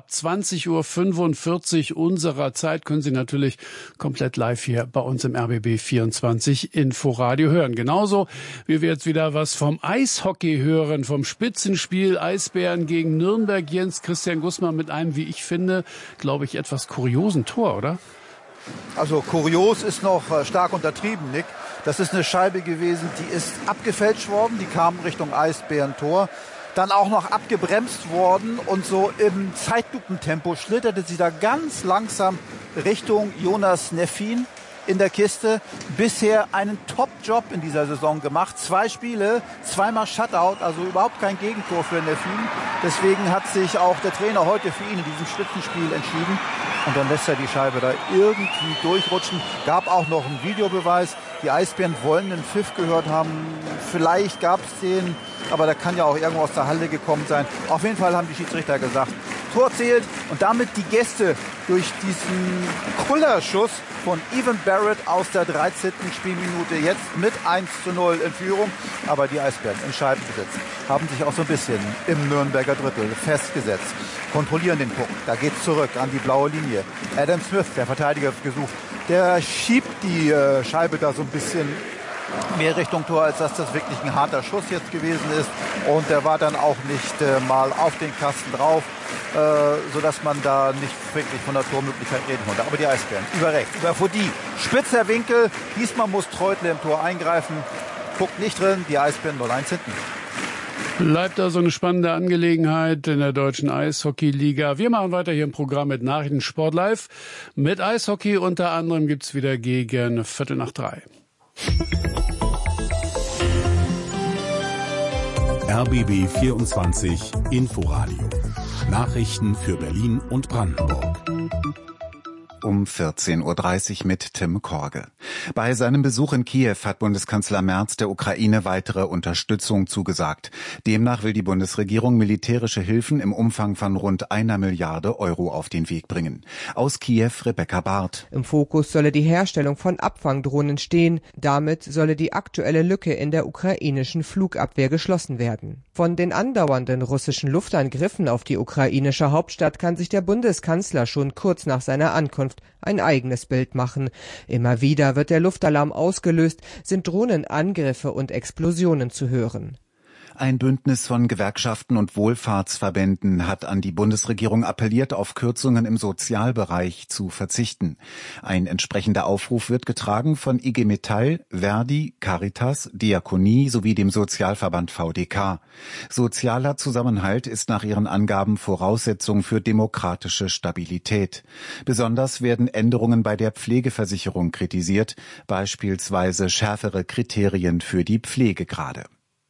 20:45 Uhr unserer Zeit können Sie natürlich komplett live hier bei uns im RBB 24 Inforadio hören. Genauso wie wir jetzt wieder was vom Eishockey hören, vom Spitzenspiel Eisbären gegen Nürnberg. Jens Christian Gußmann mit einem, wie ich finde, glaube ich, etwas kuriosen Tor, oder? Also kurios ist noch stark untertrieben, Nick. Das ist eine Scheibe gewesen, die ist abgefälscht worden, die kam Richtung Eisbärentor. Dann auch noch abgebremst worden und so im Zeitlupentempo schlitterte sie da ganz langsam Richtung Jonas Neffin in der Kiste. Bisher einen Top-Job in dieser Saison gemacht. 2 Spiele, 2-mal Shutout, also überhaupt kein Gegentor für Neffin. Deswegen hat sich auch der Trainer heute für ihn in diesem Spitzenspiel entschieden. Und dann lässt er die Scheibe da irgendwie durchrutschen. Gab auch noch einen Videobeweis. Die Eisbären wollen einen Pfiff gehört haben. Vielleicht gab es den, aber der kann ja auch irgendwo aus der Halle gekommen sein. Auf jeden Fall haben die Schiedsrichter gesagt, Tor zählt und damit die Gäste durch diesen Kullerschuss von Evan Barrett aus der 13. Spielminute jetzt mit 1:0 in Führung. Aber die Eisbären in Scheibenbesitz haben sich auch so ein bisschen im Nürnberger Drittel festgesetzt. Kontrollieren den Puck, da geht's zurück an die blaue Linie. Adam Smith, der Verteidiger, wird gesucht. Der schiebt die Scheibe da so ein bisschen mehr Richtung Tor, als dass das wirklich ein harter Schuss jetzt gewesen ist. Und der war dann auch nicht mal auf den Kasten drauf, sodass man da nicht wirklich von der Tormöglichkeit reden konnte. Aber die Eisbären über rechts, über Fodi, spitzer Winkel. Diesmal muss Treutle im Tor eingreifen. Puck nicht drin, die Eisbären 0-1 hinten. Bleibt also eine spannende Angelegenheit in der deutschen Eishockey-Liga. Wir machen weiter hier im Programm mit Nachrichten Sport live. Mit Eishockey unter anderem gibt's wieder gegen 2:45. RBB 24 Inforadio. Nachrichten für Berlin und Brandenburg. Um 14:30 Uhr mit Tim Korge. Bei seinem Besuch in Kiew hat Bundeskanzler Merz der Ukraine weitere Unterstützung zugesagt. Demnach will die Bundesregierung militärische Hilfen im Umfang von rund 1 Milliarde Euro auf den Weg bringen. Aus Kiew Rebecca Barth. Im Fokus solle die Herstellung von Abfangdrohnen stehen. Damit solle die aktuelle Lücke in der ukrainischen Flugabwehr geschlossen werden. Von den andauernden russischen Luftangriffen auf die ukrainische Hauptstadt kann sich der Bundeskanzler schon kurz nach seiner Ankunft ein eigenes Bild machen. Immer wieder wird der Luftalarm ausgelöst, sind Drohnenangriffe und Explosionen zu hören. Ein Bündnis von Gewerkschaften und Wohlfahrtsverbänden hat an die Bundesregierung appelliert, auf Kürzungen im Sozialbereich zu verzichten. Ein entsprechender Aufruf wird getragen von IG Metall, Verdi, Caritas, Diakonie sowie dem Sozialverband VDK. Sozialer Zusammenhalt ist nach ihren Angaben Voraussetzung für demokratische Stabilität. Besonders werden Änderungen bei der Pflegeversicherung kritisiert, beispielsweise schärfere Kriterien für die Pflegegrade.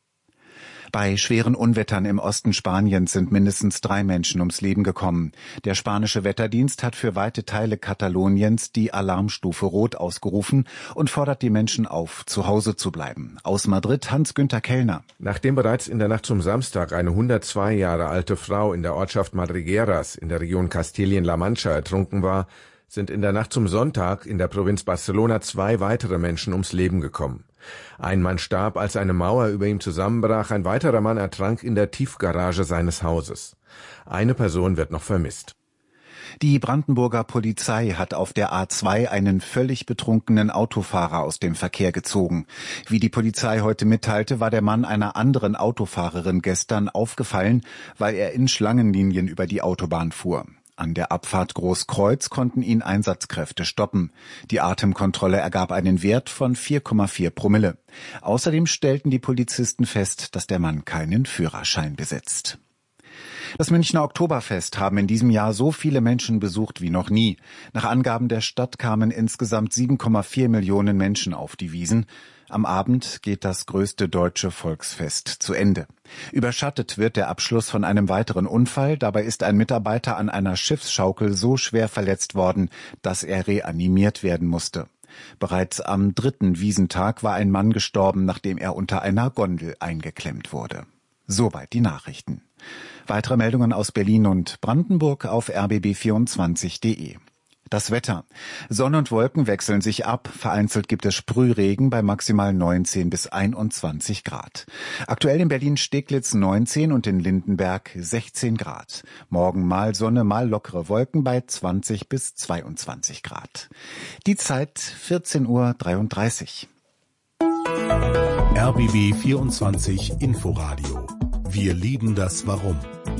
Bei schweren Unwettern im Osten Spaniens sind mindestens 3 Menschen ums Leben gekommen. Der spanische Wetterdienst hat für weite Teile Kataloniens die Alarmstufe Rot ausgerufen und fordert die Menschen auf, zu Hause zu bleiben. Aus Madrid Hans-Günther Kellner. Nachdem bereits in der Nacht zum Samstag eine 102 Jahre alte Frau in der Ortschaft Madrigueras in der Region Kastilien-La Mancha ertrunken war, sind in der Nacht zum Sonntag in der Provinz Barcelona 2 weitere Menschen ums Leben gekommen. Ein Mann starb, als eine Mauer über ihm zusammenbrach, ein weiterer Mann ertrank in der Tiefgarage seines Hauses. Eine Person wird noch vermisst. Die Brandenburger Polizei hat auf der A2 einen völlig betrunkenen Autofahrer aus dem Verkehr gezogen. Wie die Polizei heute mitteilte, war der Mann einer anderen Autofahrerin gestern aufgefallen, weil er in Schlangenlinien über die Autobahn fuhr. An der Abfahrt Großkreuz konnten ihn Einsatzkräfte stoppen. Die Atemkontrolle ergab einen Wert von 4,4 Promille. Außerdem stellten die Polizisten fest, dass der Mann keinen Führerschein besitzt. Das Münchner Oktoberfest haben in diesem Jahr so viele Menschen besucht wie noch nie. Nach Angaben der Stadt kamen insgesamt 7,4 Millionen Menschen auf die Wiesn. Am Abend geht das größte deutsche Volksfest zu Ende. Überschattet wird der Abschluss von einem weiteren Unfall. Dabei ist ein Mitarbeiter an einer Schiffsschaukel so schwer verletzt worden, dass er reanimiert werden musste. Bereits am 3. Wiesentag war ein Mann gestorben, nachdem er unter einer Gondel eingeklemmt wurde. Soweit die Nachrichten. Weitere Meldungen aus Berlin und Brandenburg auf rbb24.de. Das Wetter. Sonne und Wolken wechseln sich ab. Vereinzelt gibt es Sprühregen bei maximal 19 bis 21 Grad. Aktuell in Berlin-Steglitz 19 und in Lindenberg 16 Grad. Morgen mal Sonne, mal lockere Wolken bei 20 bis 22 Grad. Die Zeit 14:33 Uhr. RBB 24 Inforadio. Wir lieben das Warum.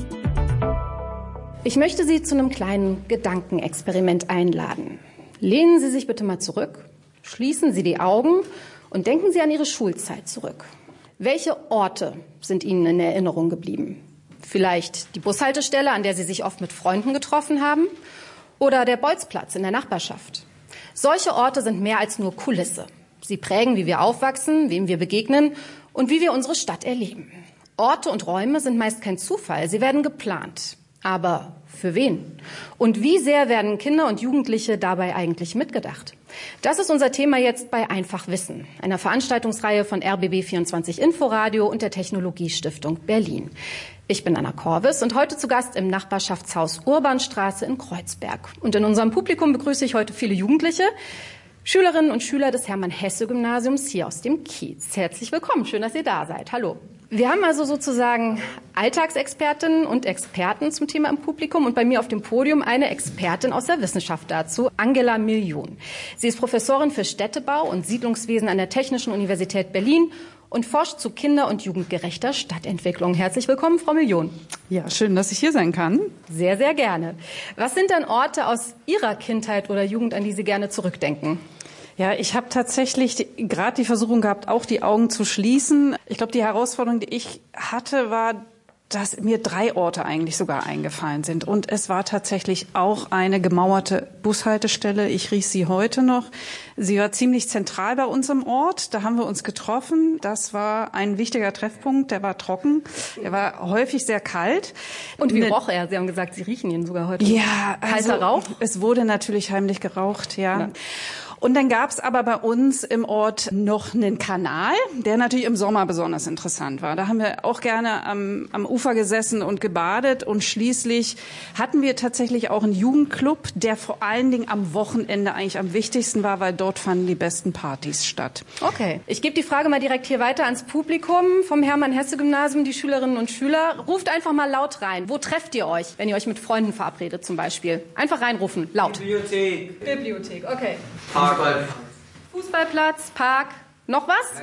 Ich möchte Sie zu einem kleinen Gedankenexperiment einladen. Lehnen Sie sich bitte mal zurück, schließen Sie die Augen und denken Sie an Ihre Schulzeit zurück. Welche Orte sind Ihnen in Erinnerung geblieben? Vielleicht die Bushaltestelle, an der Sie sich oft mit Freunden getroffen haben? Oder der Bolzplatz in der Nachbarschaft? Solche Orte sind mehr als nur Kulisse. Sie prägen, wie wir aufwachsen, wem wir begegnen und wie wir unsere Stadt erleben. Orte und Räume sind meist kein Zufall, sie werden geplant. Aber für wen? Und wie sehr werden Kinder und Jugendliche dabei eigentlich mitgedacht? Das ist unser Thema jetzt bei Einfach Wissen, einer Veranstaltungsreihe von RBB 24 Inforadio und der Technologiestiftung Berlin. Ich bin Anna Korvis und heute zu Gast im Nachbarschaftshaus Urbanstraße in Kreuzberg. Und in unserem Publikum begrüße ich heute viele Jugendliche, Schülerinnen und Schüler des Hermann-Hesse-Gymnasiums hier aus dem Kiez. Herzlich willkommen, schön, dass ihr da seid. Hallo. Wir haben also sozusagen Alltagsexpertinnen und Experten zum Thema im Publikum und bei mir auf dem Podium eine Expertin aus der Wissenschaft dazu, Angela Million. Sie ist Professorin für Städtebau und Siedlungswesen an der Technischen Universität Berlin und forscht zu kinder- und jugendgerechter Stadtentwicklung. Herzlich willkommen, Frau Million. Ja, schön, dass ich hier sein kann. Sehr, sehr gerne. Was sind denn Orte aus Ihrer Kindheit oder Jugend, an die Sie gerne zurückdenken? Ja, ich habe tatsächlich gerade die Versuchung gehabt, auch die Augen zu schließen. Ich glaube, die Herausforderung, die ich hatte, war, dass mir 3 Orte eigentlich sogar eingefallen sind. Und es war tatsächlich auch eine gemauerte Bushaltestelle. Ich rieche sie heute noch. Sie war ziemlich zentral bei uns im Ort. Da haben wir uns getroffen. Das war ein wichtiger Treffpunkt. Der war trocken. Er war häufig sehr kalt. Und wie roch er? Sie haben gesagt, Sie riechen ihn sogar heute. Ja, kalter Rauch? Es wurde natürlich heimlich geraucht, ja. Und dann gab es aber bei uns im Ort noch einen Kanal, der natürlich im Sommer besonders interessant war. Da haben wir auch gerne am Ufer gesessen und gebadet. Und schließlich hatten wir tatsächlich auch einen Jugendclub, der vor allen Dingen am Wochenende eigentlich am wichtigsten war, weil dort fanden die besten Partys statt. Okay, ich gebe die Frage mal direkt hier weiter ans Publikum vom Hermann-Hesse-Gymnasium, die Schülerinnen und Schüler. Ruft einfach mal laut rein. Wo trefft ihr euch, wenn ihr euch mit Freunden verabredet zum Beispiel? Einfach reinrufen, laut. Bibliothek. Bibliothek, okay. Fußballplatz, Park. Noch was?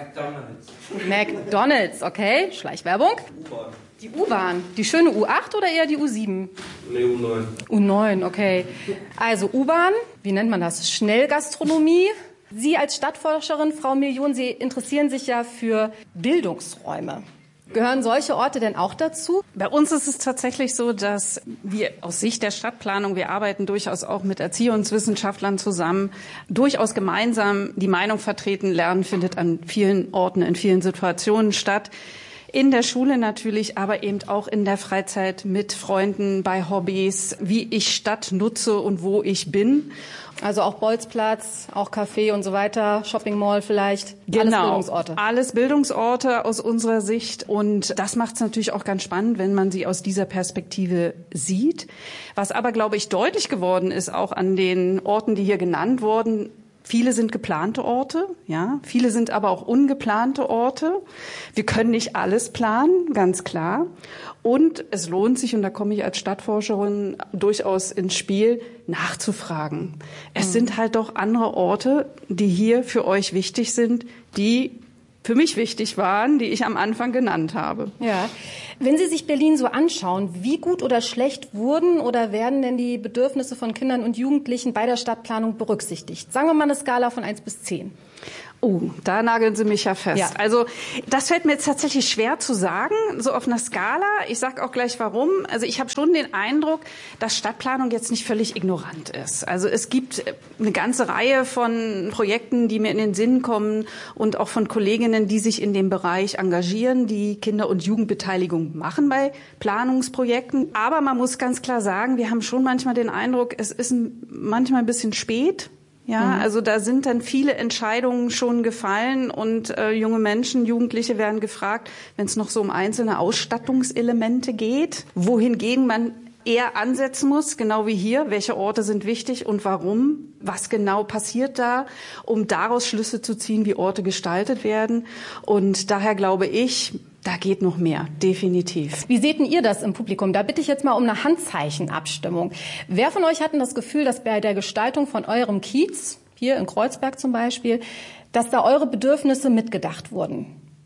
McDonald's, okay. Schleichwerbung. U-Bahn. Die U-Bahn. Die schöne U8 oder eher die U7? Nee, U9. U9, okay. Also U-Bahn, wie nennt man das? Schnellgastronomie. Sie als Stadtforscherin, Frau Million, Sie interessieren sich ja für Bildungsräume. Gehören solche Orte denn auch dazu? Bei uns ist es tatsächlich so, dass wir aus Sicht der Stadtplanung, wir arbeiten durchaus auch mit Erziehungswissenschaftlern zusammen, durchaus gemeinsam die Meinung vertreten. Lernen findet an vielen Orten, in vielen Situationen statt. In der Schule natürlich, aber eben auch in der Freizeit mit Freunden, bei Hobbys, wie ich Stadt nutze und wo ich bin. Also auch Bolzplatz, auch Café und so weiter, Shopping Mall vielleicht. Genau, alles Bildungsorte. Alles Bildungsorte aus unserer Sicht. Und das macht es natürlich auch ganz spannend, wenn man sie aus dieser Perspektive sieht. Was aber, glaube ich, deutlich geworden ist, auch an den Orten, die hier genannt wurden, viele sind geplante Orte, ja. Viele sind aber auch ungeplante Orte. Wir können nicht alles planen, ganz klar. Und es lohnt sich, und da komme ich als Stadtforscherin durchaus ins Spiel, nachzufragen. Es sind halt doch andere Orte, die hier für euch wichtig sind, die für mich wichtig waren, die ich am Anfang genannt habe. Ja. Wenn Sie sich Berlin so anschauen, wie gut oder schlecht wurden oder werden denn die Bedürfnisse von Kindern und Jugendlichen bei der Stadtplanung berücksichtigt? Sagen wir mal eine Skala von 1 bis 10. Oh, da nageln Sie mich ja fest. Ja. Also das fällt mir jetzt tatsächlich schwer zu sagen, so auf einer Skala. Ich sage auch gleich warum. Also ich habe schon den Eindruck, dass Stadtplanung jetzt nicht völlig ignorant ist. Also es gibt eine ganze Reihe von Projekten, die mir in den Sinn kommen und auch von Kolleginnen, die sich in dem Bereich engagieren, die Kinder- und Jugendbeteiligung machen bei Planungsprojekten. Aber man muss ganz klar sagen, wir haben schon manchmal den Eindruck, es ist manchmal ein bisschen spät. Ja, also da sind dann viele Entscheidungen schon gefallen und junge Menschen, Jugendliche werden gefragt, wenn es noch so um einzelne Ausstattungselemente geht, wohingegen man er ansetzen muss, genau wie hier. Welche Orte sind wichtig und warum? Was genau passiert da, um daraus Schlüsse zu ziehen, wie Orte gestaltet werden? Und daher glaube ich, da geht noch mehr, definitiv. Wie seht ihr das im Publikum? Da bitte ich jetzt mal um eine Handzeichenabstimmung. Wer von euch hat denn das Gefühl, dass bei der Gestaltung von eurem Kiez, hier in Kreuzberg zum Beispiel, dass da eure Bedürfnisse mitgedacht wurden?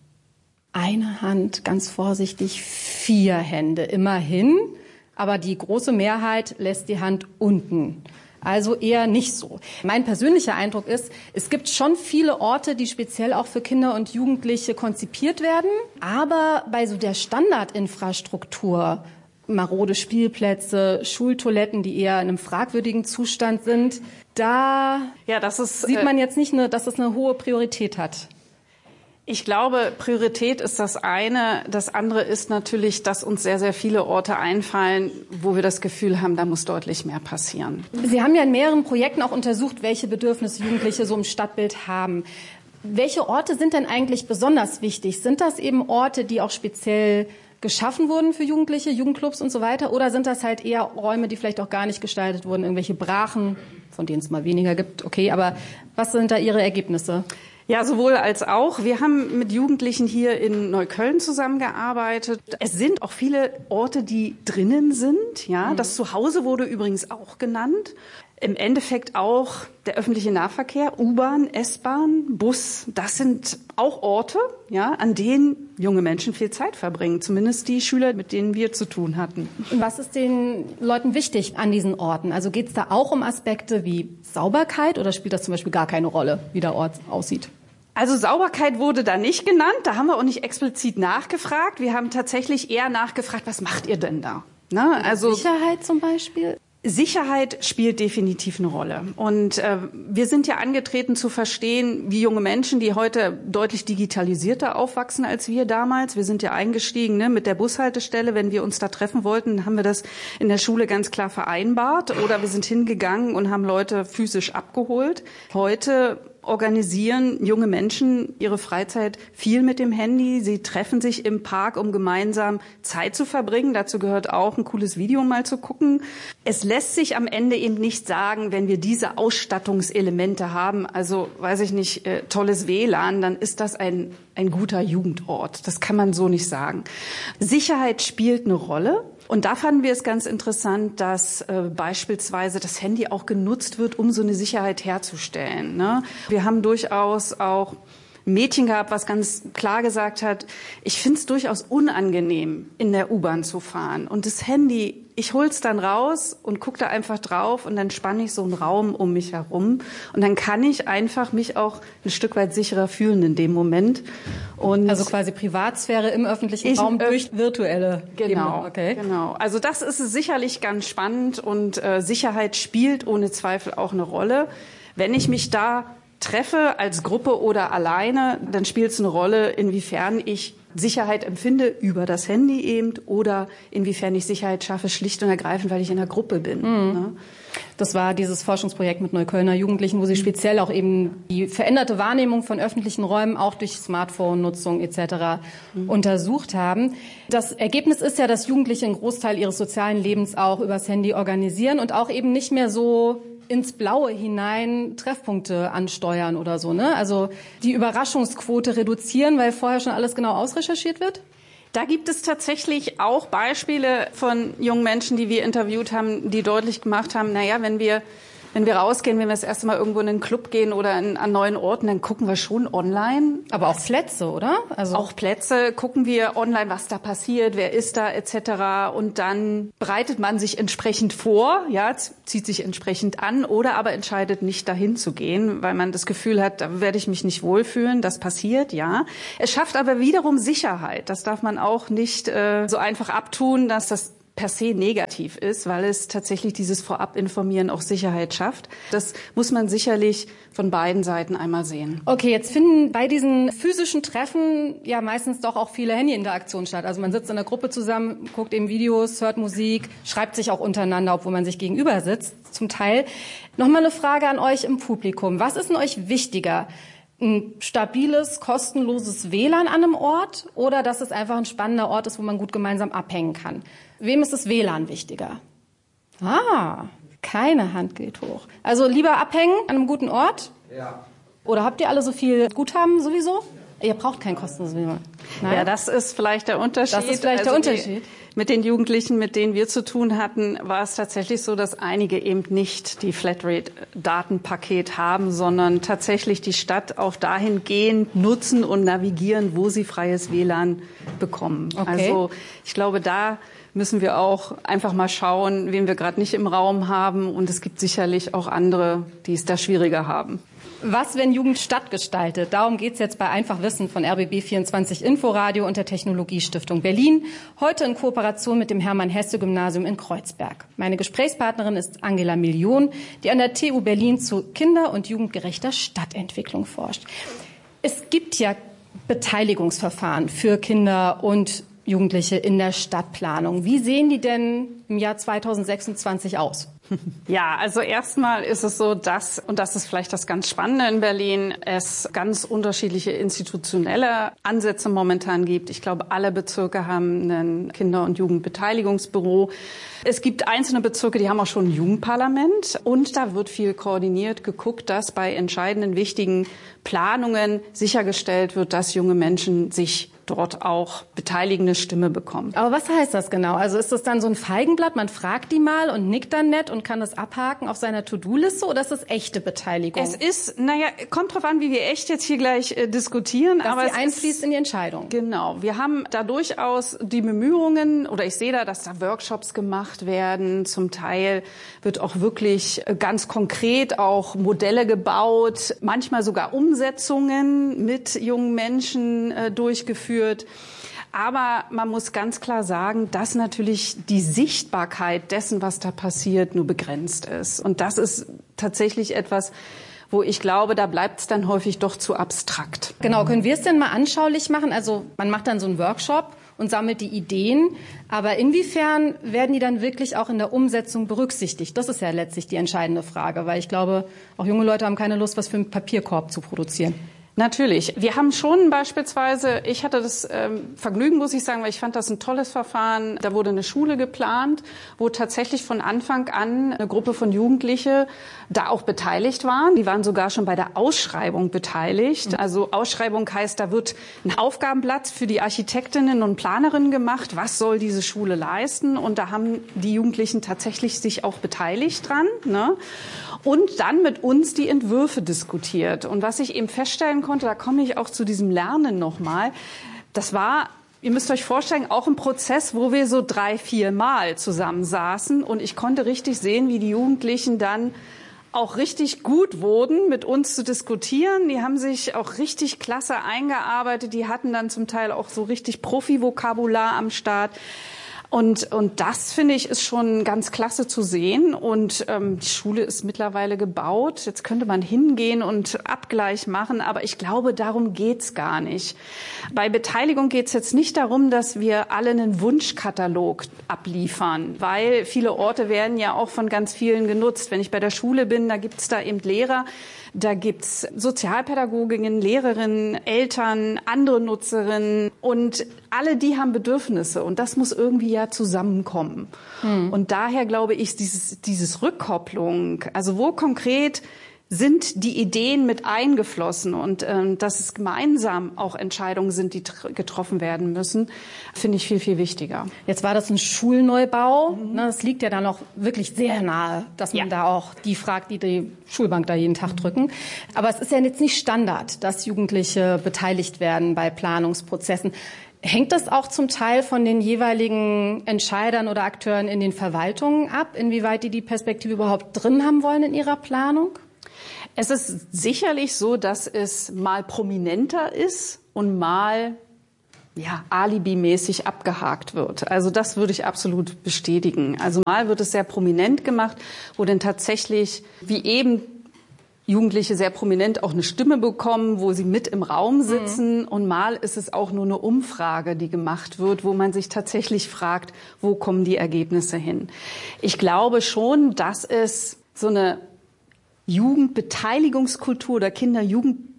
Eine Hand, ganz vorsichtig, 4 Hände, immerhin. Aber die große Mehrheit lässt die Hand unten. Also eher nicht so. Mein persönlicher Eindruck ist, es gibt schon viele Orte, die speziell auch für Kinder und Jugendliche konzipiert werden. Aber bei so der Standardinfrastruktur, marode Spielplätze, Schultoiletten, die eher in einem fragwürdigen Zustand sind, da sieht man jetzt nicht, dass es eine hohe Priorität hat. Ich glaube, Priorität ist das eine. Das andere ist natürlich, dass uns sehr, sehr viele Orte einfallen, wo wir das Gefühl haben, da muss deutlich mehr passieren. Sie haben ja in mehreren Projekten auch untersucht, welche Bedürfnisse Jugendliche so im Stadtbild haben. Welche Orte sind denn eigentlich besonders wichtig? Sind das eben Orte, die auch speziell geschaffen wurden für Jugendliche, Jugendclubs und so weiter? Oder sind das halt eher Räume, die vielleicht auch gar nicht gestaltet wurden, irgendwelche Brachen, von denen es mal weniger gibt? Okay, aber was sind da Ihre Ergebnisse? Ja, sowohl als auch. Wir haben mit Jugendlichen hier in Neukölln zusammengearbeitet. Es sind auch viele Orte, die drinnen sind. Ja, das Zuhause wurde übrigens auch genannt. Im Endeffekt auch der öffentliche Nahverkehr, U-Bahn, S-Bahn, Bus. Das sind auch Orte, ja, an denen junge Menschen viel Zeit verbringen. Zumindest die Schüler, mit denen wir zu tun hatten. Und was ist den Leuten wichtig an diesen Orten? Also geht es da auch um Aspekte wie Sauberkeit oder spielt das zum Beispiel gar keine Rolle, wie der Ort aussieht? Also Sauberkeit wurde da nicht genannt, da haben wir auch nicht explizit nachgefragt. Wir haben tatsächlich eher nachgefragt, was macht ihr denn da? Ne? Also Sicherheit zum Beispiel? Sicherheit spielt definitiv eine Rolle. Und wir sind ja angetreten zu verstehen, wie junge Menschen, die heute deutlich digitalisierter aufwachsen als wir damals. Wir sind ja eingestiegen, ne, mit der Bushaltestelle. Wenn wir uns da treffen wollten, haben wir das in der Schule ganz klar vereinbart. Oder wir sind hingegangen und haben Leute physisch abgeholt. Heute organisieren junge Menschen ihre Freizeit viel mit dem Handy. Sie treffen sich im Park, um gemeinsam Zeit zu verbringen. Dazu gehört auch, ein cooles Video mal zu gucken. Es lässt sich am Ende eben nicht sagen, wenn wir diese Ausstattungselemente haben, also, weiß ich nicht, tolles WLAN, dann ist das ein guter Jugendort. Das kann man so nicht sagen. Sicherheit spielt eine Rolle. Und da fanden wir es ganz interessant, dass beispielsweise das Handy auch genutzt wird, um so eine Sicherheit herzustellen. Ne? Wir haben durchaus auch ein Mädchen gehabt, was ganz klar gesagt hat, ich finde es durchaus unangenehm, in der U-Bahn zu fahren. Und das Handy, ich hol's dann raus und gucke da einfach drauf und dann spanne ich so einen Raum um mich herum. Und dann kann ich einfach mich auch ein Stück weit sicherer fühlen in dem Moment. Und also quasi Privatsphäre im öffentlichen Raum durch virtuelle Genau, okay. Genau. Also das ist sicherlich ganz spannend und Sicherheit spielt ohne Zweifel auch eine Rolle. Wenn ich mich da treffe als Gruppe oder alleine, dann spielt es eine Rolle, inwiefern ich Sicherheit empfinde über das Handy eben oder inwiefern ich Sicherheit schaffe, schlicht und ergreifend, weil ich in einer Gruppe bin. Ne? Das war dieses Forschungsprojekt mit Neuköllner Jugendlichen, wo sie speziell auch eben die veränderte Wahrnehmung von öffentlichen Räumen auch durch Smartphone-Nutzung etc. untersucht haben. Das Ergebnis ist ja, dass Jugendliche einen Großteil ihres sozialen Lebens auch übers Handy organisieren und auch eben nicht mehr so ins Blaue hinein Treffpunkte ansteuern oder so, ne? Also die Überraschungsquote reduzieren, weil vorher schon alles genau ausrecherchiert wird? Da gibt es tatsächlich auch Beispiele von jungen Menschen, die wir interviewt haben, die deutlich gemacht haben, naja, wenn wir rausgehen, wenn wir das erste Mal irgendwo in einen Club gehen oder an neuen Orten, dann gucken wir schon online. Aber auch Plätze, oder? Also auch Plätze gucken wir online, was da passiert, wer ist da etc. Und dann bereitet man sich entsprechend vor, ja, zieht sich entsprechend an oder aber entscheidet nicht dahin zu gehen, weil man das Gefühl hat, da werde ich mich nicht wohlfühlen. Das passiert, ja. Es schafft aber wiederum Sicherheit. Das darf man auch nicht so einfach abtun, dass das per se negativ ist, weil es tatsächlich dieses Vorab-Informieren auch Sicherheit schafft. Das muss man sicherlich von beiden Seiten einmal sehen. Okay, jetzt finden bei diesen physischen Treffen ja meistens doch auch viele Handy-Interaktionen statt. Also man sitzt in einer Gruppe zusammen, guckt eben Videos, hört Musik, schreibt sich auch untereinander, obwohl man sich gegenüber sitzt, zum Teil. Nochmal eine Frage an euch im Publikum. Was ist denn euch wichtiger? Ein stabiles, kostenloses WLAN an einem Ort oder dass es einfach ein spannender Ort ist, wo man gut gemeinsam abhängen kann? Wem ist das WLAN wichtiger? Keine Hand geht hoch. Also lieber abhängen an einem guten Ort? Ja. Oder habt ihr alle so viel Guthaben sowieso? Ihr braucht kein kostenloses WLAN. Ja, das ist vielleicht der Unterschied. Das ist vielleicht der Unterschied. Mit den Jugendlichen, mit denen wir zu tun hatten, war es tatsächlich so, dass einige eben nicht die Flatrate-Datenpaket haben, sondern tatsächlich die Stadt auch dahingehend nutzen und navigieren, wo sie freies WLAN bekommen. Okay. Also ich glaube, da müssen wir auch einfach mal schauen, wen wir gerade nicht im Raum haben. Und es gibt sicherlich auch andere, die es da schwieriger haben. Was, wenn Jugend stadtgestaltet? Darum geht's jetzt bei Einfach Wissen von RBB24 Inforadio und der Technologiestiftung Berlin. Heute in Kooperation mit dem Hermann-Hesse-Gymnasium in Kreuzberg. Meine Gesprächspartnerin ist Angela Million, die an der TU Berlin zu kinder- und jugendgerechter Stadtentwicklung forscht. Es gibt ja Beteiligungsverfahren für Kinder und Jugendliche in der Stadtplanung. Wie sehen die denn im Jahr 2026 aus? Ja, also erstmal ist es so, dass, und das ist vielleicht das ganz Spannende in Berlin, es ganz unterschiedliche institutionelle Ansätze momentan gibt. Ich glaube, alle Bezirke haben ein Kinder- und Jugendbeteiligungsbüro. Es gibt einzelne Bezirke, die haben auch schon ein Jugendparlament. Und da wird viel koordiniert, geguckt, dass bei entscheidenden, wichtigen Planungen sichergestellt wird, dass junge Menschen sich dort auch beteiligende Stimme bekommen. Aber was heißt das genau? Also ist das dann so ein Feigenblatt, man fragt die mal und nickt dann nett und kann das abhaken auf seiner To-Do-Liste, oder ist das echte Beteiligung? Es ist, kommt drauf an, wie wir echt jetzt hier gleich diskutieren. Dass aber sie einfließt in die Entscheidung. Genau. Wir haben da durchaus die Bemühungen, oder ich sehe da, dass da Workshops gemacht werden. Zum Teil wird auch wirklich ganz konkret auch Modelle gebaut, manchmal sogar Umsetzungen mit jungen Menschen durchgeführt. Aber man muss ganz klar sagen, dass natürlich die Sichtbarkeit dessen, was da passiert, nur begrenzt ist. Und das ist tatsächlich etwas, wo ich glaube, da bleibt es dann häufig doch zu abstrakt. Genau, können wir es denn mal anschaulich machen? Also man macht dann so einen Workshop und sammelt die Ideen. Aber inwiefern werden die dann wirklich auch in der Umsetzung berücksichtigt? Das ist ja letztlich die entscheidende Frage, weil ich glaube, auch junge Leute haben keine Lust, was für einen Papierkorb zu produzieren. Natürlich. Wir haben schon beispielsweise, ich hatte das Vergnügen, muss ich sagen, weil ich fand das ein tolles Verfahren. Da wurde eine Schule geplant, wo tatsächlich von Anfang an eine Gruppe von Jugendliche da auch beteiligt waren. Die waren sogar schon bei der Ausschreibung beteiligt. Also Ausschreibung heißt, da wird ein Aufgabenblatt für die Architektinnen und Planerinnen gemacht. Was soll diese Schule leisten? Und da haben die Jugendlichen tatsächlich sich auch beteiligt dran, ne? Und dann mit uns die Entwürfe diskutiert. Und was ich eben feststellen konnte, da komme ich auch zu diesem Lernen nochmal, das war, ihr müsst euch vorstellen, auch ein Prozess, wo wir so 3-4 Mal zusammensaßen. Und ich konnte richtig sehen, wie die Jugendlichen dann auch richtig gut wurden, mit uns zu diskutieren. Die haben sich auch richtig klasse eingearbeitet. Die hatten dann zum Teil auch so richtig Profi-Vokabular am Start. Und das, finde ich, ist schon ganz klasse zu sehen. Und die Schule ist mittlerweile gebaut. Jetzt könnte man hingehen und Abgleich machen, aber ich glaube, darum geht's gar nicht. Bei Beteiligung geht's jetzt nicht darum, dass wir alle einen Wunschkatalog abliefern, weil viele Orte werden ja auch von ganz vielen genutzt. Wenn ich bei der Schule bin, da gibt's da eben Lehrer, da gibt's Sozialpädagoginnen, Lehrerinnen, Eltern, andere Nutzerinnen und alle die haben Bedürfnisse und das muss irgendwie ja zusammenkommen. Und daher glaube ich, dieses Rückkopplung, also wo konkret sind die Ideen mit eingeflossen und dass es gemeinsam auch Entscheidungen sind, die getroffen werden müssen, finde ich viel, viel wichtiger. Jetzt war das ein Schulneubau. Das liegt ja dann auch wirklich sehr nahe, dass man da auch die fragt, die die Schulbank da jeden Tag drücken. Aber es ist ja jetzt nicht Standard, dass Jugendliche beteiligt werden bei Planungsprozessen. Hängt das auch zum Teil von den jeweiligen Entscheidern oder Akteuren in den Verwaltungen ab, inwieweit die Perspektive überhaupt drin haben wollen in ihrer Planung? Es ist sicherlich so, dass es mal prominenter ist und mal alibimäßig abgehakt wird. Also das würde ich absolut bestätigen. Also mal wird es sehr prominent gemacht, wo denn tatsächlich, wie eben Jugendliche sehr prominent auch eine Stimme bekommen, wo sie mit im Raum sitzen. Und mal ist es auch nur eine Umfrage, die gemacht wird, wo man sich tatsächlich fragt, wo kommen die Ergebnisse hin. Ich glaube schon, dass es so eine Jugendbeteiligungskultur oder Kinder-Jugendbeteiligungskultur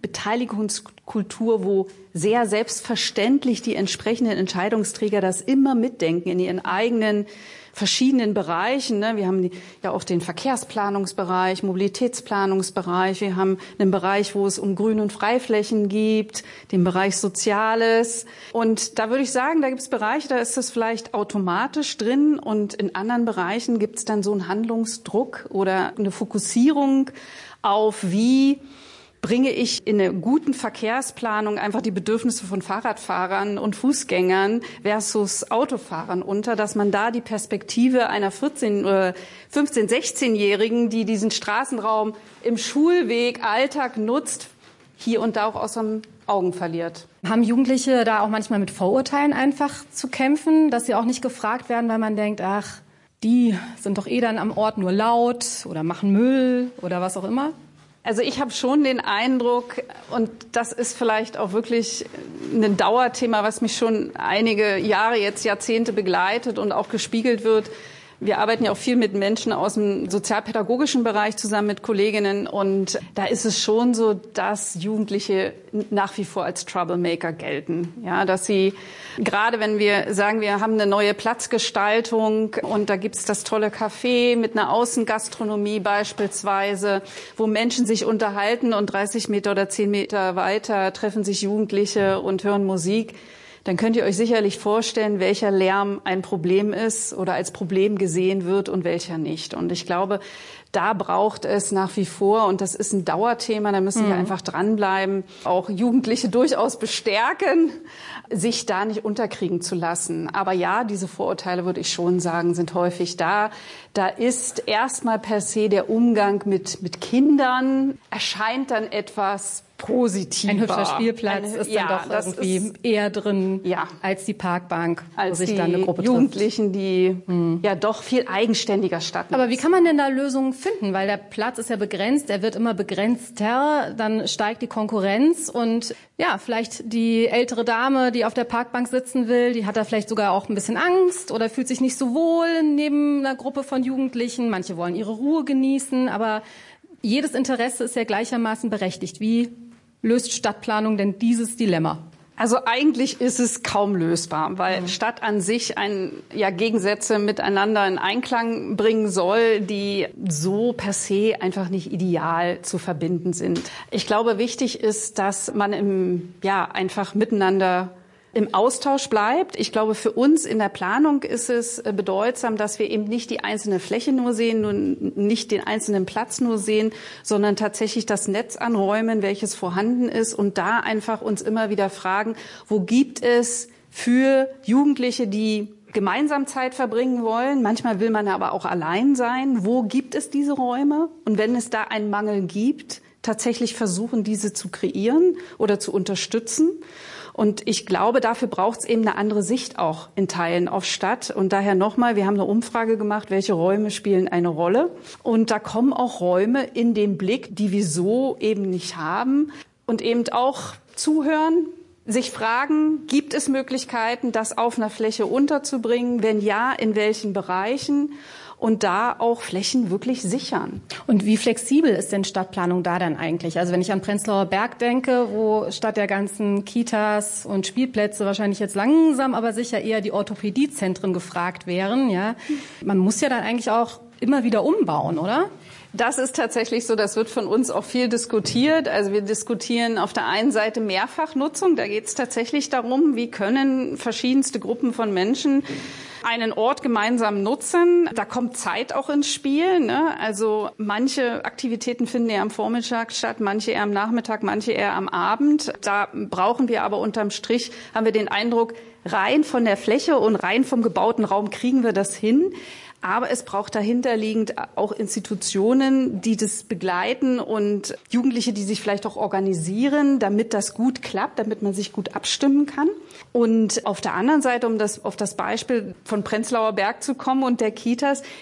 Beteiligungskultur, wo sehr selbstverständlich die entsprechenden Entscheidungsträger das immer mitdenken in ihren eigenen verschiedenen Bereichen. Wir haben ja auch den Verkehrsplanungsbereich, Mobilitätsplanungsbereich. Wir haben einen Bereich, wo es um Grün- und Freiflächen geht, den Bereich Soziales. Und da würde ich sagen, da gibt es Bereiche, da ist das vielleicht automatisch drin. Und in anderen Bereichen gibt es dann so einen Handlungsdruck oder eine Fokussierung auf, wie bringe ich in einer guten Verkehrsplanung einfach die Bedürfnisse von Fahrradfahrern und Fußgängern versus Autofahrern unter, dass man da die Perspektive einer 14- oder 15-, 16-Jährigen, die diesen Straßenraum im Schulweg, Alltag nutzt, hier und da auch aus den Augen verliert. Haben Jugendliche da auch manchmal mit Vorurteilen einfach zu kämpfen, dass sie auch nicht gefragt werden, weil man denkt, ach, die sind doch dann am Ort nur laut oder machen Müll oder was auch immer? Also ich habe schon den Eindruck, und das ist vielleicht auch wirklich ein Dauerthema, was mich schon einige Jahre, jetzt Jahrzehnte begleitet und auch gespiegelt wird. Wir arbeiten ja auch viel mit Menschen aus dem sozialpädagogischen Bereich zusammen mit Kolleginnen. Und da ist es schon so, dass Jugendliche nach wie vor als Troublemaker gelten. Ja, dass sie, gerade wenn wir sagen, wir haben eine neue Platzgestaltung und da gibt's das tolle Café mit einer Außengastronomie beispielsweise, wo Menschen sich unterhalten und 30 Meter oder 10 Meter weiter treffen sich Jugendliche und hören Musik. Dann könnt ihr euch sicherlich vorstellen, welcher Lärm ein Problem ist oder als Problem gesehen wird und welcher nicht. Und ich glaube, da braucht es nach wie vor, und das ist ein Dauerthema, da müssen wir einfach dranbleiben, auch Jugendliche durchaus bestärken, sich da nicht unterkriegen zu lassen. Aber ja, diese Vorurteile, würde ich schon sagen, sind häufig da. Da ist erstmal per se der Umgang mit Kindern, erscheint dann etwas positiver. Ein hübscher Spielplatz ist dann doch irgendwie eher drin als die Parkbank, als wo sich die dann eine Gruppe Jugendlichen, die ja doch viel eigenständiger stattfinden. Aber wie kann man denn da Lösungen finden? Weil der Platz ist ja begrenzt, der wird immer begrenzter, dann steigt die Konkurrenz und ja, vielleicht die ältere Dame, die auf der Parkbank sitzen will, die hat da vielleicht sogar auch ein bisschen Angst oder fühlt sich nicht so wohl neben einer Gruppe von Jugendlichen. Manche wollen ihre Ruhe genießen, aber jedes Interesse ist ja gleichermaßen berechtigt. Wie löst Stadtplanung denn dieses Dilemma? Also eigentlich ist es kaum lösbar, weil Stadt an sich Gegensätze miteinander in Einklang bringen soll, die so per se einfach nicht ideal zu verbinden sind. Ich glaube, wichtig ist, dass man einfach miteinander im Austausch bleibt. Ich glaube, für uns in der Planung ist es bedeutsam, dass wir eben nicht die einzelne Fläche nur sehen, und nicht den einzelnen Platz nur sehen, sondern tatsächlich das Netz an Räumen, welches vorhanden ist, und da einfach uns immer wieder fragen, wo gibt es für Jugendliche, die gemeinsam Zeit verbringen wollen, manchmal will man aber auch allein sein, wo gibt es diese Räume? Und wenn es da einen Mangel gibt, tatsächlich versuchen, diese zu kreieren oder zu unterstützen. Und ich glaube, dafür braucht es eben eine andere Sicht auch in Teilen auf Stadt. Und daher nochmal, wir haben eine Umfrage gemacht, welche Räume spielen eine Rolle. Und da kommen auch Räume in den Blick, die wir so eben nicht haben. Und eben auch zuhören, sich fragen, gibt es Möglichkeiten, das auf einer Fläche unterzubringen? Wenn ja, in welchen Bereichen? Und da auch Flächen wirklich sichern. Und wie flexibel ist denn Stadtplanung da dann eigentlich? Also wenn ich an Prenzlauer Berg denke, wo statt der ganzen Kitas und Spielplätze wahrscheinlich jetzt langsam aber sicher eher die Orthopädiezentren gefragt wären, ja, man muss ja dann eigentlich auch immer wieder umbauen, oder? Das ist tatsächlich so, das wird von uns auch viel diskutiert. Also wir diskutieren auf der einen Seite Mehrfachnutzung. Da geht es tatsächlich darum, wie können verschiedenste Gruppen von Menschen einen Ort gemeinsam nutzen. Da kommt Zeit auch ins Spiel, ne? Also manche Aktivitäten finden eher am Vormittag statt, manche eher am Nachmittag, manche eher am Abend. Da brauchen wir aber unterm Strich, haben wir den Eindruck, rein von der Fläche und rein vom gebauten Raum kriegen wir das hin. Aber es braucht dahinterliegend auch Institutionen, die das begleiten, und Jugendliche, die sich vielleicht auch organisieren, damit das gut klappt, damit man sich gut abstimmen kann. Und auf der anderen Seite, um auf das Beispiel von Prenzlauer Berg zu kommen und der Kitas,